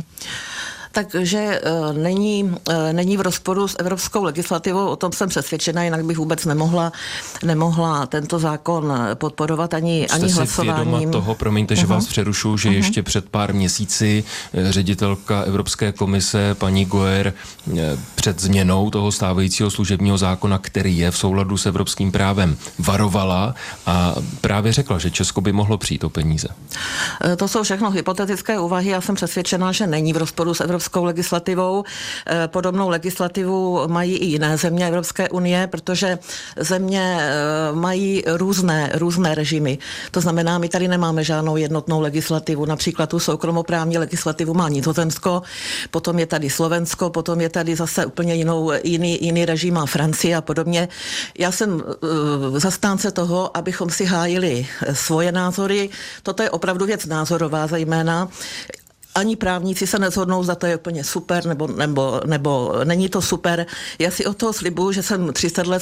Takže není v rozporu s evropskou legislativou, o tom jsem přesvědčena, jinak bych vůbec nemohla tento zákon podporovat ani hlasováním. Jste si vědoma toho, promiňte, že vás přerušu, že ještě před pár měsíci ředitelka Evropské komise paní Goer před změnou toho stávajícího služebního zákona, který je v souladu s evropským právem, varovala a právě řekla, že Česko by mohlo přijít o peníze. To jsou všechno hypotetické úvahy, já jsem přesvědčena, že není v rozporu s evropskou evropskou legislativou. Podobnou legislativu mají i jiné země Evropské unie, protože země mají různé režimy. To znamená, my tady nemáme žádnou jednotnou legislativu. Například tu soukromoprávní legislativu má Nizozemsko, potom je tady Slovensko, potom je tady zase úplně jiný režim má Francie a podobně. Já jsem zastánce toho, abychom si hájili svoje názory. Toto je opravdu věc názorová zejména. Ani právníci se neshodnou, zda to je úplně super, nebo není to super. Já si od toho slibuju, že jsem 30 let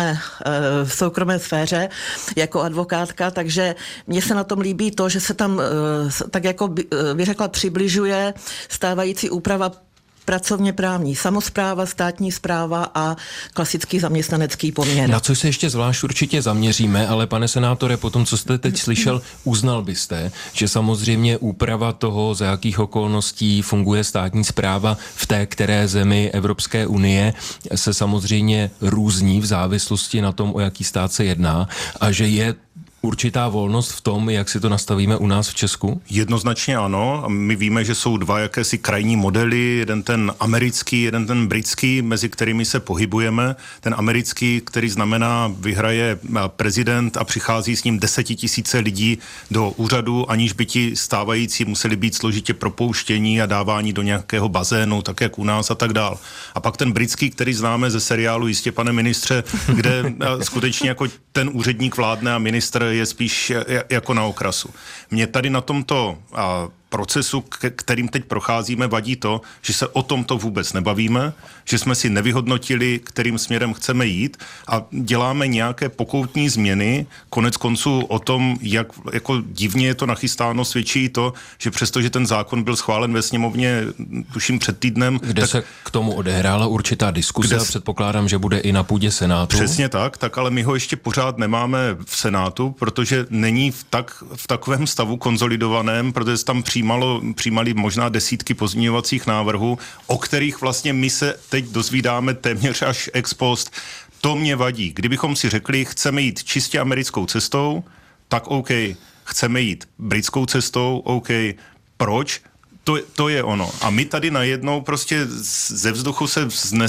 v soukromé sféře jako advokátka, takže mně se na tom líbí to, že se tam tak jako bych řekla přibližuje stávající úprava pracovně právní samospráva, státní správa a klasický zaměstnanecký poměr. Na co se ještě zvlášť určitě zaměříme, ale pane senátore, po tom, co jste teď slyšel, uznal byste, že samozřejmě úprava toho, za jakých okolností funguje státní správa v té které zemi Evropské unie, se samozřejmě různí v závislosti na tom, o jaký stát se jedná a že je určitá volnost v tom, jak si to nastavíme u nás v Česku? Jednoznačně ano. My víme, že jsou dva jakési krajní modely, jeden ten americký, jeden ten britský, mezi kterými se pohybujeme. Ten americký, který znamená, vyhraje prezident a přichází s ním 10 000 lidí do úřadu, aniž by ti stávající museli být složitě propouštění a dávání do nějakého bazénu, tak jak u nás a tak dál. A pak ten britský, který známe ze seriálu Jistě, pane ministře, kde skutečně jako ten úředník vládne a ministr je spíš jako na okrasu. Mě tady na tomto procesu, kterým teď procházíme, vadí to, že se o tomto vůbec nebavíme, že jsme si nevyhodnotili, kterým směrem chceme jít a děláme nějaké pokoutní změny. Konec konců o tom, jak jako divně je to nachystáno, svědčí to, že přestože ten zákon byl schválen ve sněmovně, tuším před týdnem. Kde se k tomu odehrála určitá diskuse a předpokládám, že bude i na půdě Senátu. Přesně tak, ale my ho ještě pořád nemáme v Senátu, protože není v takovém stavu konsolidovaném, protože se tam přijímali možná desítky pozměňovacích návrhů, o kterých vlastně my se teď dozvídáme téměř až ex post. To mě vadí. Kdybychom si řekli, chceme jít čistě americkou cestou, tak OK. Chceme jít britskou cestou, OK. Proč? To je ono. A my tady najednou prostě ze vzduchu se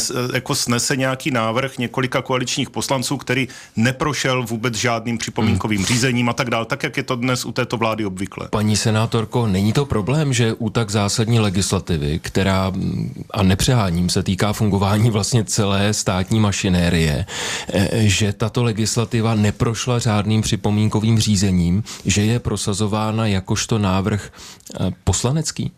snese nějaký návrh několika koaličních poslanců, který neprošel vůbec žádným připomínkovým řízením a tak dál, tak jak je to dnes u této vlády obvykle. Paní senátorko, není to problém, že u tak zásadní legislativy, která, a nepřeháním, se týká fungování vlastně celé státní mašinérie, že tato legislativa neprošla žádným připomínkovým řízením, že je prosazována jakožto návrh poslanecký?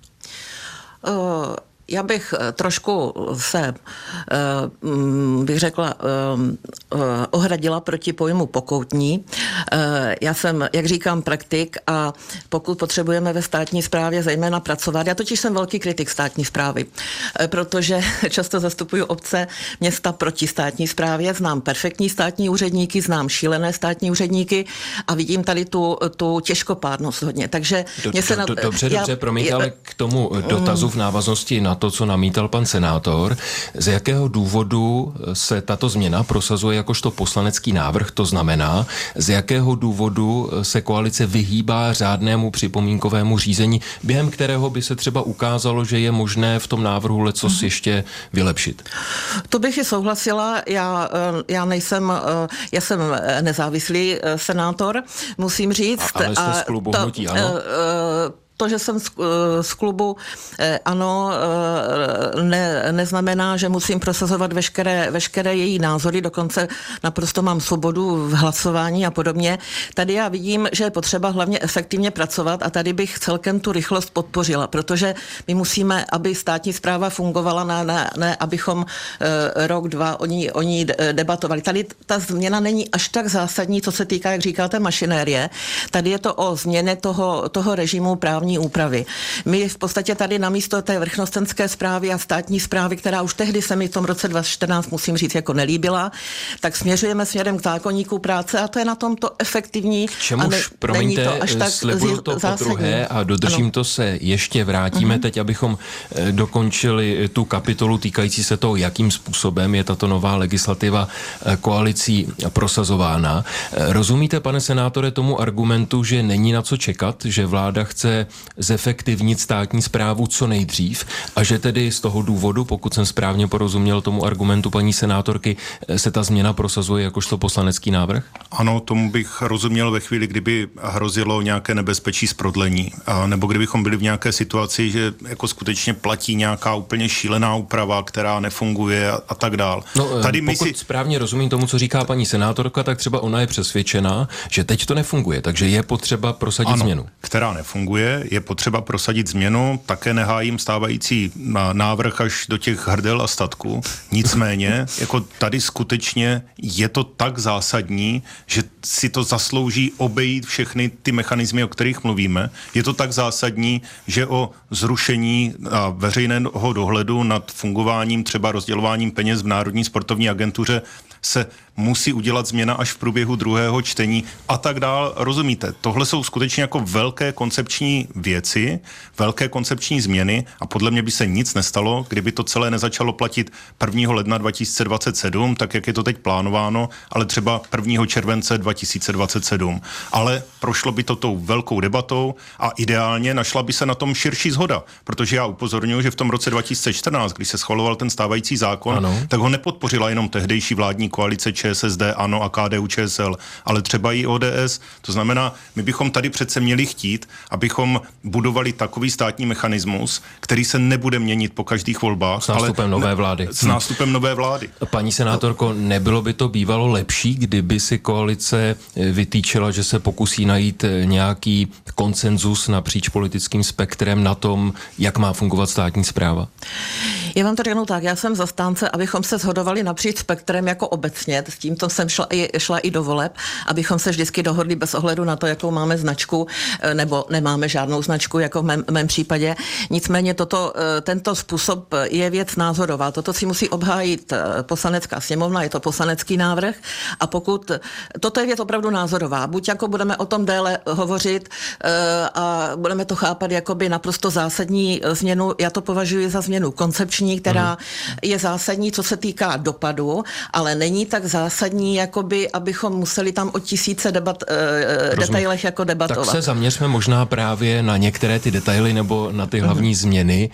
Já bych trošku se, bych řekla, ohradila proti pojmu pokoutní. Já jsem, jak říkám, praktik a pokud potřebujeme ve státní správě zejména pracovat, já totiž jsem velký kritik státní správy, protože často zastupuju obce, města proti státní správě, znám perfektní státní úředníky, znám šílené státní úředníky a vidím tady tu těžkopádnost hodně. Takže Dobře, promiňte, ale k tomu dotazu v návaznosti na to, co namítal pan senátor, z jakého důvodu se tato změna prosazuje jakožto poslanecký návrh, to znamená, z jakého důvodu se koalice vyhýbá řádnému připomínkovému řízení, během kterého by se třeba ukázalo, že je možné v tom návrhu lecos ještě vylepšit? To bych i souhlasila, já jsem nezávislý senátor, musím říct. Ale jste z klubu hnutí, ano? To, že jsem z klubu ANO, neznamená, že musím prosazovat veškeré její názory, dokonce naprosto mám svobodu v hlasování a podobně. Tady já vidím, že je potřeba hlavně efektivně pracovat a tady bych celkem tu rychlost podpořila, protože my musíme, aby státní správa fungovala, ne abychom rok, dva o ní debatovali. Tady ta změna není až tak zásadní, co se týká, jak říkáte, mašinérie. Tady je to o změně toho režimu právní úpravy. My v podstatě tady namísto té vrchnostenské správy a státní správy, která už tehdy se mi v tom roce 2014, musím říct, jako nelíbila, tak směřujeme směrem k zákoníku práce a to je na tomto efektivní. K čemuž, promiňte, slibuju to podruhé a dodržím to, se ještě vrátíme teď, abychom dokončili tu kapitolu týkající se toho, jakým způsobem je tato nová legislativa koalicí prosazována. Rozumíte, pane senátore, tomu argumentu, že není na co čekat, že vláda chce zefektivnit státní správu co nejdřív a že tedy z toho důvodu, pokud jsem správně porozuměl tomu argumentu paní senátorky, se ta změna prosazuje jakožto poslanecký návrh? Ano, tomu bych rozuměl ve chvíli, kdyby hrozilo nějaké nebezpečí z prodlení, nebo kdybychom byli v nějaké situaci, že jako skutečně platí nějaká úplně šílená úprava, která nefunguje a tak dál. No, pokud správně rozumím tomu, co říká paní senátorka, tak třeba ona je přesvědčená, že teď to nefunguje, takže je potřeba prosadit změnu. Která nefunguje, je potřeba prosadit změnu, také nehájím stávající návrh až do těch hrdel a statků. Nicméně, jako tady skutečně je to tak zásadní, že si to zaslouží obejít všechny ty mechanismy, o kterých mluvíme. Je to tak zásadní, že o zrušení veřejného dohledu nad fungováním, třeba rozdělováním peněz v Národní sportovní agentuře se musí udělat změna až v průběhu druhého čtení a tak dál. Rozumíte? Tohle jsou skutečně jako velké koncepční věci, velké koncepční změny a podle mě by se nic nestalo, kdyby to celé nezačalo platit 1. ledna 2027, tak jak je to teď plánováno, ale třeba 1. července 2027. Ale prošlo by to tou velkou debatou a ideálně našla by se na tom širší shoda, protože já upozorňuji, že v tom roce 2014, když se schvaloval ten stávající zákon, tak ho nepodpořila jenom tehdejší vládní koalice ČSSD, ANO a KDU-ČSL, ale třeba i ODS. To znamená, my bychom tady přece měli chtít, abychom budovali takový státní mechanismus, který se nebude měnit po každých volbách. S nástupem nové vlády. S nástupem nové vlády. Paní senátorko, nebylo by to bývalo lepší, kdyby si koalice vytýčila, že se pokusí najít nějaký konsenzus napříč politickým spektrem na tom, jak má fungovat státní správa? Já vám to řeknu tak, já jsem zastánce, abychom se shodovali napříč spektrem jako obecně, s tímto jsem šla i do voleb, abychom se vždycky dohodli bez ohledu na to, jakou máme značku, nebo nemáme žádnou značku, jako v mém případě. Nicméně tento způsob je věc názorová. Toto si musí obhájit Poslanecká sněmovna, je to poslanecký návrh a toto je věc opravdu názorová. Buď jako budeme o tom déle hovořit a budeme to chápat jakoby naprosto zásadní změnu, já to považuji za změnu koncepční, která je zásadní, co se týká dopadu, ale není tak zásadní, jakoby, abychom museli tam o tisíce detailech jako debatovat. Tak se zaměřme možná právě na některé ty detaily nebo na ty hlavní změny,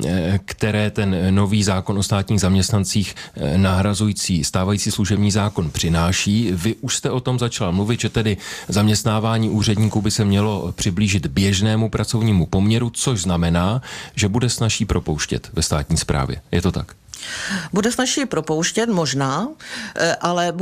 které ten nový zákon o státních zaměstnancích nahrazující stávající služební zákon přináší. Vy už jste o tom začala mluvit, že tedy zaměstnávání úředníků by se mělo přiblížit běžnému pracovnímu poměru, což znamená, že bude snazší propouštět ve státní správě. Je to tak? Bude snazší propouštět možná, ale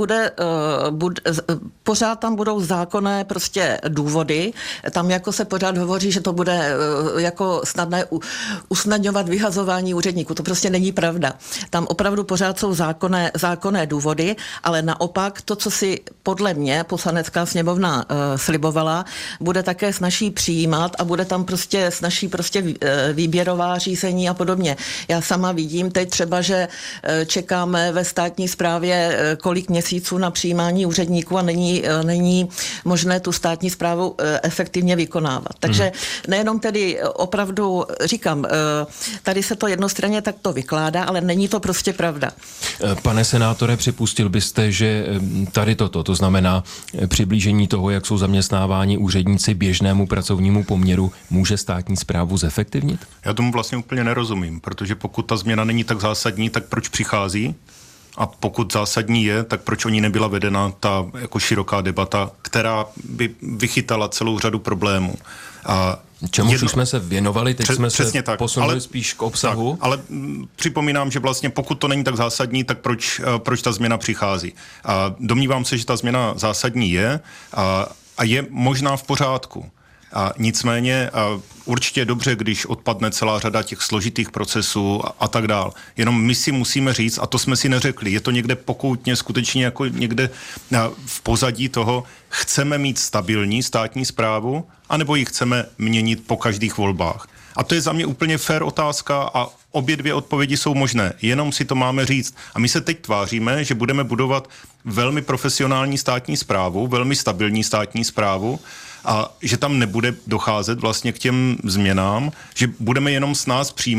pořád tam budou zákonné prostě důvody. Tam jako se pořád hovoří, že to bude jako snadné usnadňovat vyhazování úředníků. To prostě není pravda. Tam opravdu pořád jsou zákonné důvody, ale naopak to, co si podle mě Poslanecká sněmovna slibovala, bude také snazší přijímat a bude tam prostě snazší výběrová řízení a podobně. Já sama vidím teď třeba, že čekáme ve státní správě kolik měsíců na přijímání úředníků a není možné tu státní správu efektivně vykonávat. Takže nejenom tedy opravdu, říkám, tady se to jednostranně takto vykládá, ale není to prostě pravda. Pane senátore, připustil byste, že tady to znamená přiblížení toho, jak jsou zaměstnáváni úředníci běžnému pracovnímu poměru, může státní správu zefektivnit? Já tomu vlastně úplně nerozumím, protože pokud ta změna není tak zásadní, tak proč přichází? A pokud zásadní je, tak proč o ní nebyla vedena ta jako široká debata, která by vychytala celou řadu problémů? Čemuž už jsme se věnovali, teď jsme se posunuli spíš k obsahu. Tak, ale připomínám, že vlastně pokud to není tak zásadní, tak proč ta změna přichází? Domnívám se, že ta změna zásadní je a je možná v pořádku. Nicméně určitě je dobře, když odpadne celá řada těch složitých procesů a tak dál. Jenom my si musíme říct, a to jsme si neřekli, je to někde pokoutně, skutečně jako někde v pozadí toho, chceme mít stabilní státní správu, anebo ji chceme měnit po každých volbách. A to je za mě úplně fair otázka a obě dvě odpovědi jsou možné. Jenom si to máme říct. A my se teď tváříme, že budeme budovat velmi profesionální státní správu, velmi stabilní státní správu, a že tam nebude docházet vlastně k těm změnám, že budeme jenom s nás přijímat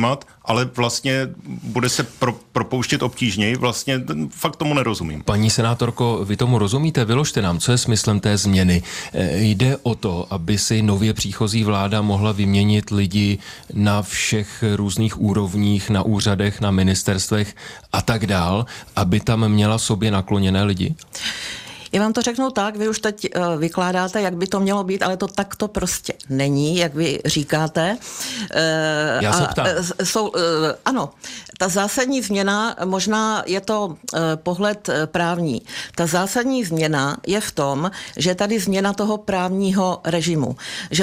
ale vlastně bude se propouštět obtížněji, vlastně fakt tomu nerozumím. Paní senátorko, vy tomu rozumíte? Vyložte nám, co je smyslem té změny. Jde o to, aby si nově příchozí vláda mohla vyměnit lidi na všech různých úrovních, na úřadech, na ministerstvech a tak dál, aby tam měla sobě nakloněné lidi? Já vám to řeknu tak, vy už teď vykládáte, jak by to mělo být, ale to takto prostě není, jak vy říkáte. Já se ptám. Ano, ta zásadní změna, možná je to pohled právní. Ta zásadní změna je v tom, že tady změna toho právního režimu. Že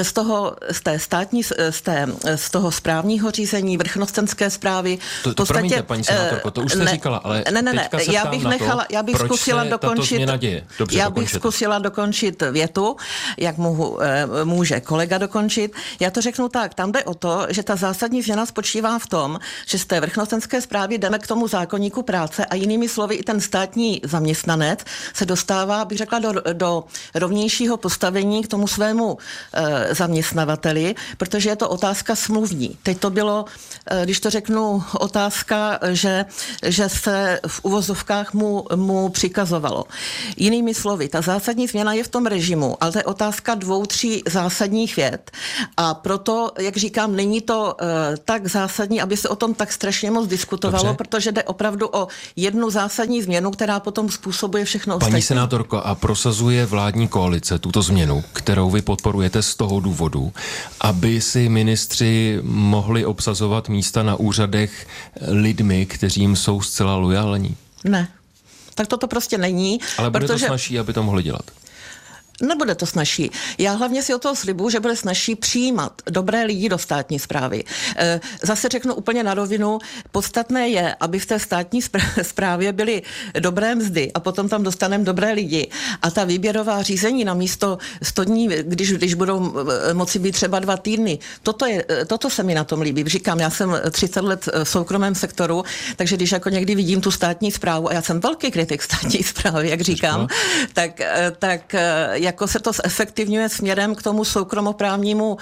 z toho správního řízení, vrchnostenské správy... Promiňte, paní senátorko, to už jste říkala, ale teďka se ptám já bych zkusila dokončit... Dobře, já bych zkusila dokončit větu, jak může kolega dokončit. Já to řeknu tak, tam jde o to, že ta zásadní změna spočívá v tom, že z té vrchnostenské správy jdeme k tomu zákoníku práce a jinými slovy i ten státní zaměstnanec se dostává, bych řekla, do rovnějšího postavení k tomu svému zaměstnavateli, protože je to otázka smluvní. Teď to bylo, když to řeknu, otázka, že se v uvozovkách mu přikazovalo. Jinými slovy, ta zásadní změna je v tom režimu, ale to je otázka 2-3 zásadních vět. A proto, jak říkám, není to tak zásadní, aby se o tom tak strašně moc diskutovalo, dobře, protože jde opravdu o jednu zásadní změnu, která potom způsobuje všechno ostatní. Paní senátorko, a prosazuje vládní koalice tuto změnu, kterou vy podporujete z toho důvodu, aby si ministři mohli obsazovat místa na úřadech lidmi, kteří jsou zcela lojální? Ne. Tak to prostě není. Ale bude to snazší, aby to mohli dělat? Nebude to snazší. Já hlavně si o toho slibuju, že bude snazší přijímat dobré lidi do státní správy. Zase řeknu úplně na rovinu, podstatné je, aby v té státní správě byly dobré mzdy a potom tam dostaneme dobré lidi. A ta výběrová řízení na místo 100 dní, když budou moci být třeba 2 týdny, toto se mi na tom líbí. Říkám, já jsem 30 let v soukromém sektoru, takže když jako někdy vidím tu státní správu, a já jsem velký kritik státní správy, jak říkám, tak jako se to zefektivňuje směrem k tomu soukromoprávnímu,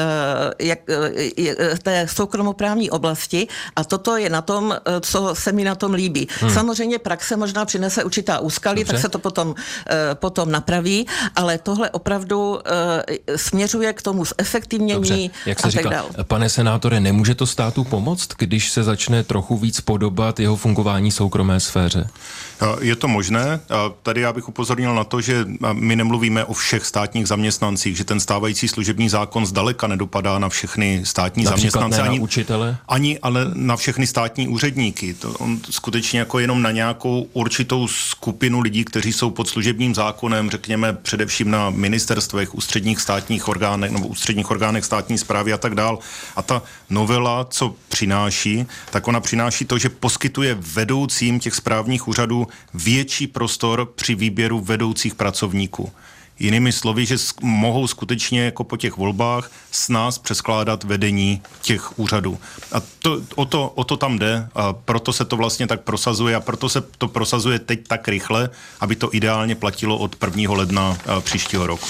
té soukromoprávní oblasti a toto je na tom, co se mi na tom líbí. Samozřejmě praxe možná přinese určitá úskalí, tak se to potom napraví, ale tohle opravdu směřuje k tomu zefektivnění. Jak se říká, pane senátore, nemůže to státu pomoct, když se začne trochu víc podobat jeho fungování soukromé sféře? Je to možné. Tady já bych upozornil na to, že my nemluvíme o všech státních zaměstnancích, že ten stávající služební zákon zdaleka nedopadá na všechny státní zaměstnance. Ani na učitele? Ani, ale na všechny státní úředníky. On skutečně jako jenom na nějakou určitou skupinu lidí, kteří jsou pod služebním zákonem, řekněme především na ministerstvech, ústředních státních orgánech nebo ústředních orgánech státní správy a tak dál. A ta novela, co přináší, tak ona přináší to, že poskytuje vedoucím těch správních úřadů větší prostor při výběru vedoucích pracovníků. Jinými slovy, že mohou skutečně jako po těch volbách s nás přeskládat vedení těch úřadů. A o to tam jde, a proto se to vlastně tak prosazuje a proto se to prosazuje teď tak rychle, aby to ideálně platilo od 1. ledna příštího roku.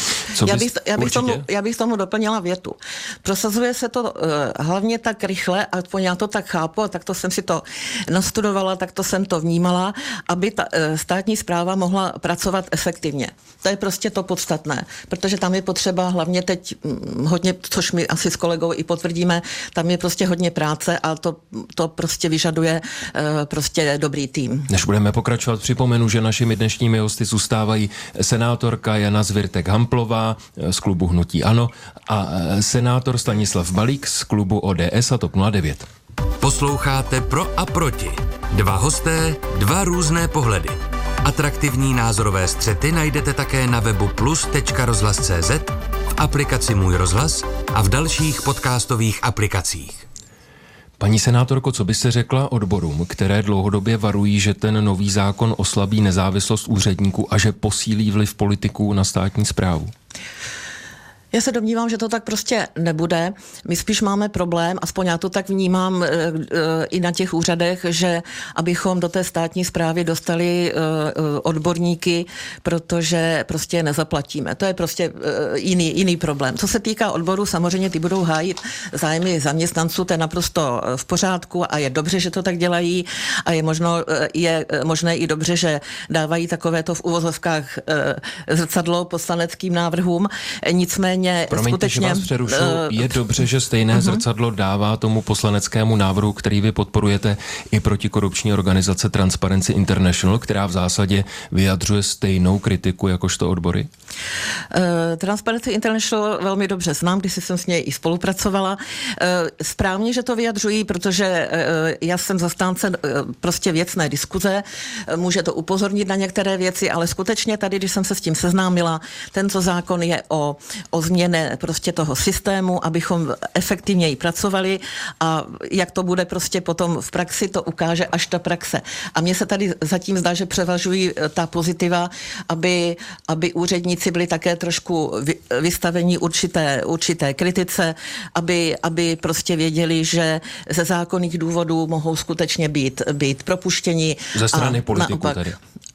Já bych tomu doplnila větu. Prosazuje se to hlavně tak rychle, a já to tak chápu, a takto jsem si to nastudovala, takto jsem to vnímala, aby ta státní správa mohla pracovat efektivně. To je prostě to podstatné, protože tam je potřeba hlavně teď hodně, což my asi s kolegou i potvrdíme, tam je prostě hodně práce a to prostě vyžaduje prostě dobrý tým. Než budeme pokračovat, připomenu, že našimi dnešními hosty zůstávají senátorka Jana Zwirtek-Hamplová z klubu Hnutí ANO a senátor Stanislav Balík z klubu ODS a TOP 09. Posloucháte Pro a proti. 2 hosté, 2 různé pohledy. Atraktivní názorové střety najdete také na webu plus.rozhlas.cz, v aplikaci Můj rozhlas a v dalších podcastových aplikacích. Paní senátorko, co byste řekla odborům, které dlouhodobě varují, že ten nový zákon oslabí nezávislost úředníků a že posílí vliv politiků na státní správu? Já se domnívám, že to tak prostě nebude. My spíš máme problém, aspoň já to tak vnímám i na těch úřadech, že abychom do té státní správy dostali odborníky, protože prostě je nezaplatíme. To je prostě jiný problém. Co se týká odboru, samozřejmě ty budou hájit zájmy zaměstnanců, to je naprosto v pořádku a je dobře, že to tak dělají a je možné i dobře, že dávají takovéto v uvozovkách zrcadlo poslaneckým návrhům. Nicméně promiňte, skutečně... že vás přerušu. Je dobře, že stejné zrcadlo dává tomu poslaneckému návrhu, který vy podporujete, i protikorupční organizace Transparency International, která v zásadě vyjadřuje stejnou kritiku jakožto odbory? Transparency International velmi dobře znám, když jsem s něj i spolupracovala. Správně, že to vyjadřují, protože já jsem zastánce prostě věcné diskuze, může to upozornit na některé věci, ale skutečně tady, když jsem se s tím seznámila, tento zákon je o změně prostě toho systému, abychom efektivněji pracovali a jak to bude prostě potom v praxi, to ukáže až ta praxe. A mně se tady zatím zdá, že převažují ta pozitiva, aby úředníci byli také trošku vystavení určité kritice, aby prostě věděli, že ze zákonných důvodů mohou skutečně být propuštěni. Ze strany politiků tady.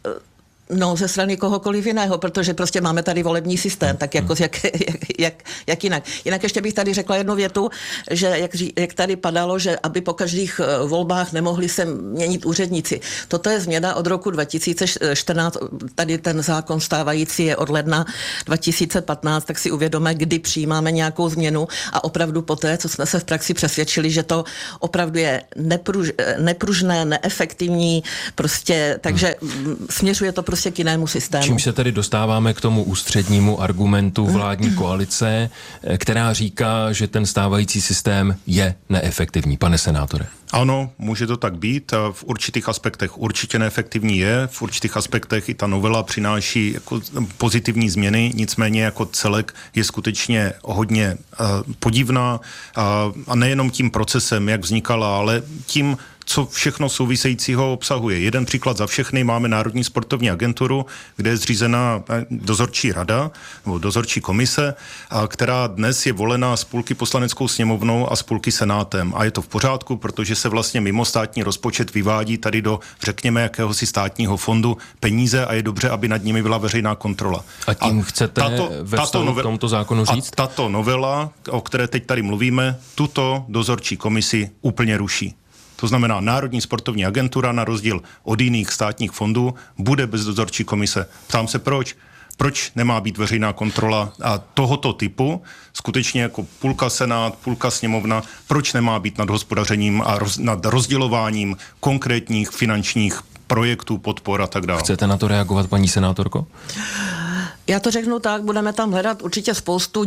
No, ze strany kohokoliv jiného, protože prostě máme tady volební systém, tak jako jak jinak. Jinak ještě bych tady řekla jednu větu, že jak tady padalo, že aby po každých volbách nemohli se měnit úředníci. Toto je změna od roku 2014, tady ten zákon stávající je od ledna 2015, tak si uvědomíme, kdy přijímáme nějakou změnu a opravdu poté, co jsme se v praxi přesvědčili, že to opravdu je nepružné, neefektivní, prostě, takže směřuje to prostě k jinému systému. Čím se tedy dostáváme k tomu ústřednímu argumentu vládní koalice, která říká, že ten stávající systém je neefektivní. Pane senátore. Ano, může to tak být. V určitých aspektech určitě neefektivní je, v určitých aspektech i ta novela přináší jako pozitivní změny, nicméně jako celek je skutečně hodně podivná a nejenom tím procesem, jak vznikala, ale tím, co všechno souvisejícího obsahuje. Jeden příklad za všechny, máme Národní sportovní agenturu, kde je zřízena dozorčí rada, nebo dozorčí komise, která dnes je volená z půlky poslaneckou sněmovnou a z půlky senátem. A je to v pořádku, protože se vlastně mimo státní rozpočet vyvádí tady do, řekněme, jakéhosi státního fondu peníze a je dobře, aby nad nimi byla veřejná kontrola. A tím chcete ve vztahu k tomuto zákonu říct? A tato novela, o které teď tady mluvíme, tuto dozorčí komisi úplně ruší. To znamená, Národní sportovní agentura na rozdíl od jiných státních fondů bude bez dozorčí komise. Ptám se proč? Proč nemá být veřejná kontrola a tohoto typu, skutečně jako půlka senát, půlka sněmovna, proč nemá být nad hospodařením a nad rozdělováním konkrétních finančních projektů, podpor a tak dále? Chcete na to reagovat, paní senátorko? Já to řeknu tak, budeme tam hledat určitě spoustu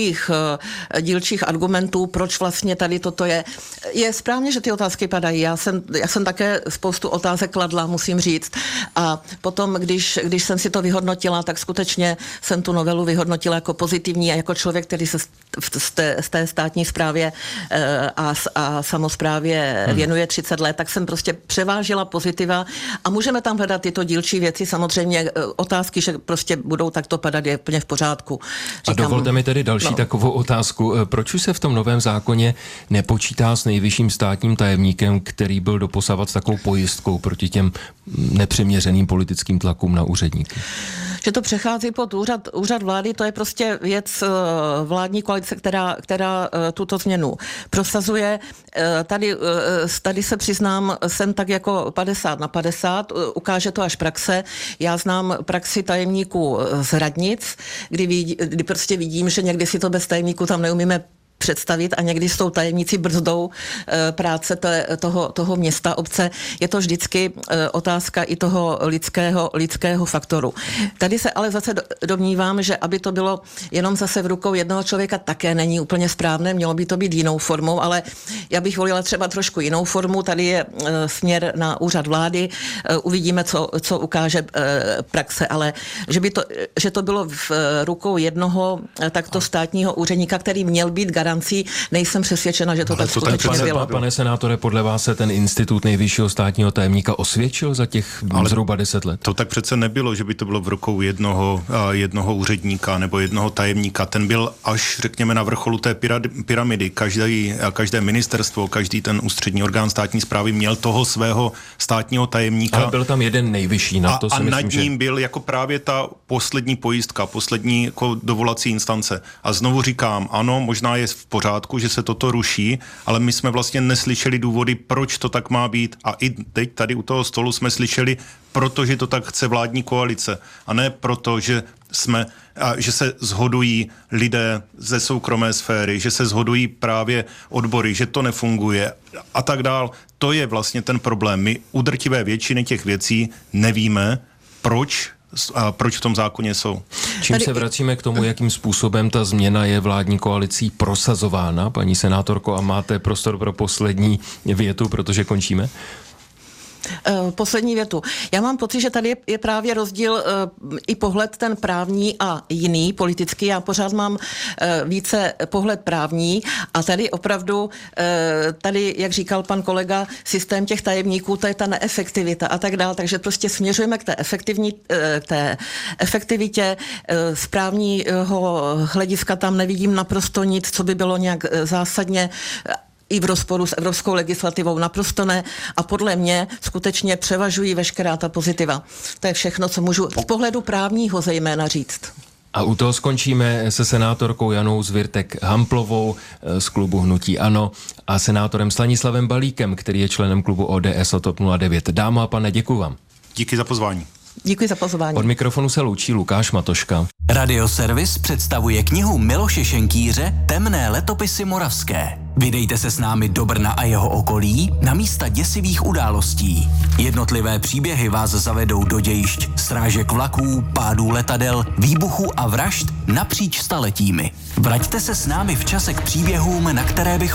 dílčích argumentů, proč vlastně tady toto je. Je správně, že ty otázky padají. Já jsem také spoustu otázek kladla, musím říct. A potom, když jsem si to vyhodnotila, tak skutečně jsem tu novelu vyhodnotila jako pozitivní a jako člověk, který se z té státní správě a samosprávě věnuje 30 let, tak jsem prostě převážila pozitiva a můžeme tam hledat tyto dílčí věci. Samozřejmě otázky, že prostě budou takto padat, je plně v pořádku. Říkám, a dovolte mi tedy další takovou otázku. Proč už se v tom novém zákoně nepočítá s nejvyšším státním tajemníkem, který byl doposavat takovou pojistkou proti těm nepřiměřeným politickým tlakům na úředníky? Že to přechází pod úřad vlády, to je prostě věc vládní koalice, která tuto změnu prosazuje. Tady se přiznám, jsem tak jako 50/50, ukáže to až praxe. Já znám praxi tajemníků z radnic, kdy prostě vidím, že někdy si to bez tajemníků tam neumíme představit a někdy s tou tajemníci brzdou práce toho města, obce. Je to vždycky otázka i toho lidského faktoru. Tady se ale zase domnívám, že aby to bylo jenom zase v rukou jednoho člověka, také není úplně správné, mělo by to být jinou formou, ale já bych volila třeba trošku jinou formu. Tady je směr na úřad vlády, uvidíme, co ukáže praxe, ale že to bylo v rukou jednoho takto státního úředníka, který měl být garant arogancí. Nejsem přesvědčena, že to tak skutečně bylo. Pane senátore, podle vás se ten institut nejvyššího státního tajemníka osvědčil za těch zhruba 10 let? To tak přece nebylo, že by to bylo v rukou jednoho úředníka nebo jednoho tajemníka. Ten byl až, řekněme, na vrcholu té pyramidy. Každé ministerstvo, každý ten ústřední orgán státní správy měl toho svého státního tajemníka. Ale byl tam jeden nejvyšší, na to si myslím, a nad ním byl jako právě ta poslední pojistka, poslední jako dovolací instance. A znovu říkám, ano, možná je v pořádku, že se toto ruší, ale my jsme vlastně neslyšeli důvody, proč to tak má být. A i teď tady u toho stolu jsme slyšeli, protože to tak chce vládní koalice. A ne proto, že se shodují lidé ze soukromé sféry, že se shodují právě odbory, že to nefunguje a tak dál. To je vlastně ten problém. My u drtivé většiny těch věcí nevíme, proč v tom zákoně jsou. Čím se vracíme k tomu, jakým způsobem ta změna je vládní koalicí prosazována, paní senátorko, a máte prostor pro poslední větu, protože končíme? Poslední větu. Já mám pocit, že tady je právě rozdíl i pohled ten právní a jiný politický. Já pořád mám více pohled právní a tady opravdu, jak říkal pan kolega, systém těch tajemníků, to je ta neefektivita a tak dále. Takže prostě směřujeme k té efektivitě. Z právního hlediska tam nevidím naprosto nic, co by bylo nějak zásadně i v rozporu s evropskou legislativou, naprosto ne. A podle mě skutečně převažují veškerá ta pozitiva. To je všechno, co můžu z pohledu právního zejména říct. A u toho skončíme se senátorkou Janou Zwirtek-Hamplovou z klubu Hnutí ANO a senátorem Stanislavem Balíkem, který je členem klubu ODS a TOP 09. Dámo a pane, děkuji vám. Díky za pozvání. Díky za pozvání. Od mikrofonu se loučí Lukáš Matoška. Radioservis představuje knihu Miloše Šenkýře Temné letopisy moravské. Vydejte se s námi do Brna a jeho okolí na místa děsivých událostí. Jednotlivé příběhy vás zavedou do dějišť srážek vlaků, pádů letadel, výbuchů a vražd napříč staletími. Vraťte se s námi v čase k příběhům, na které bychom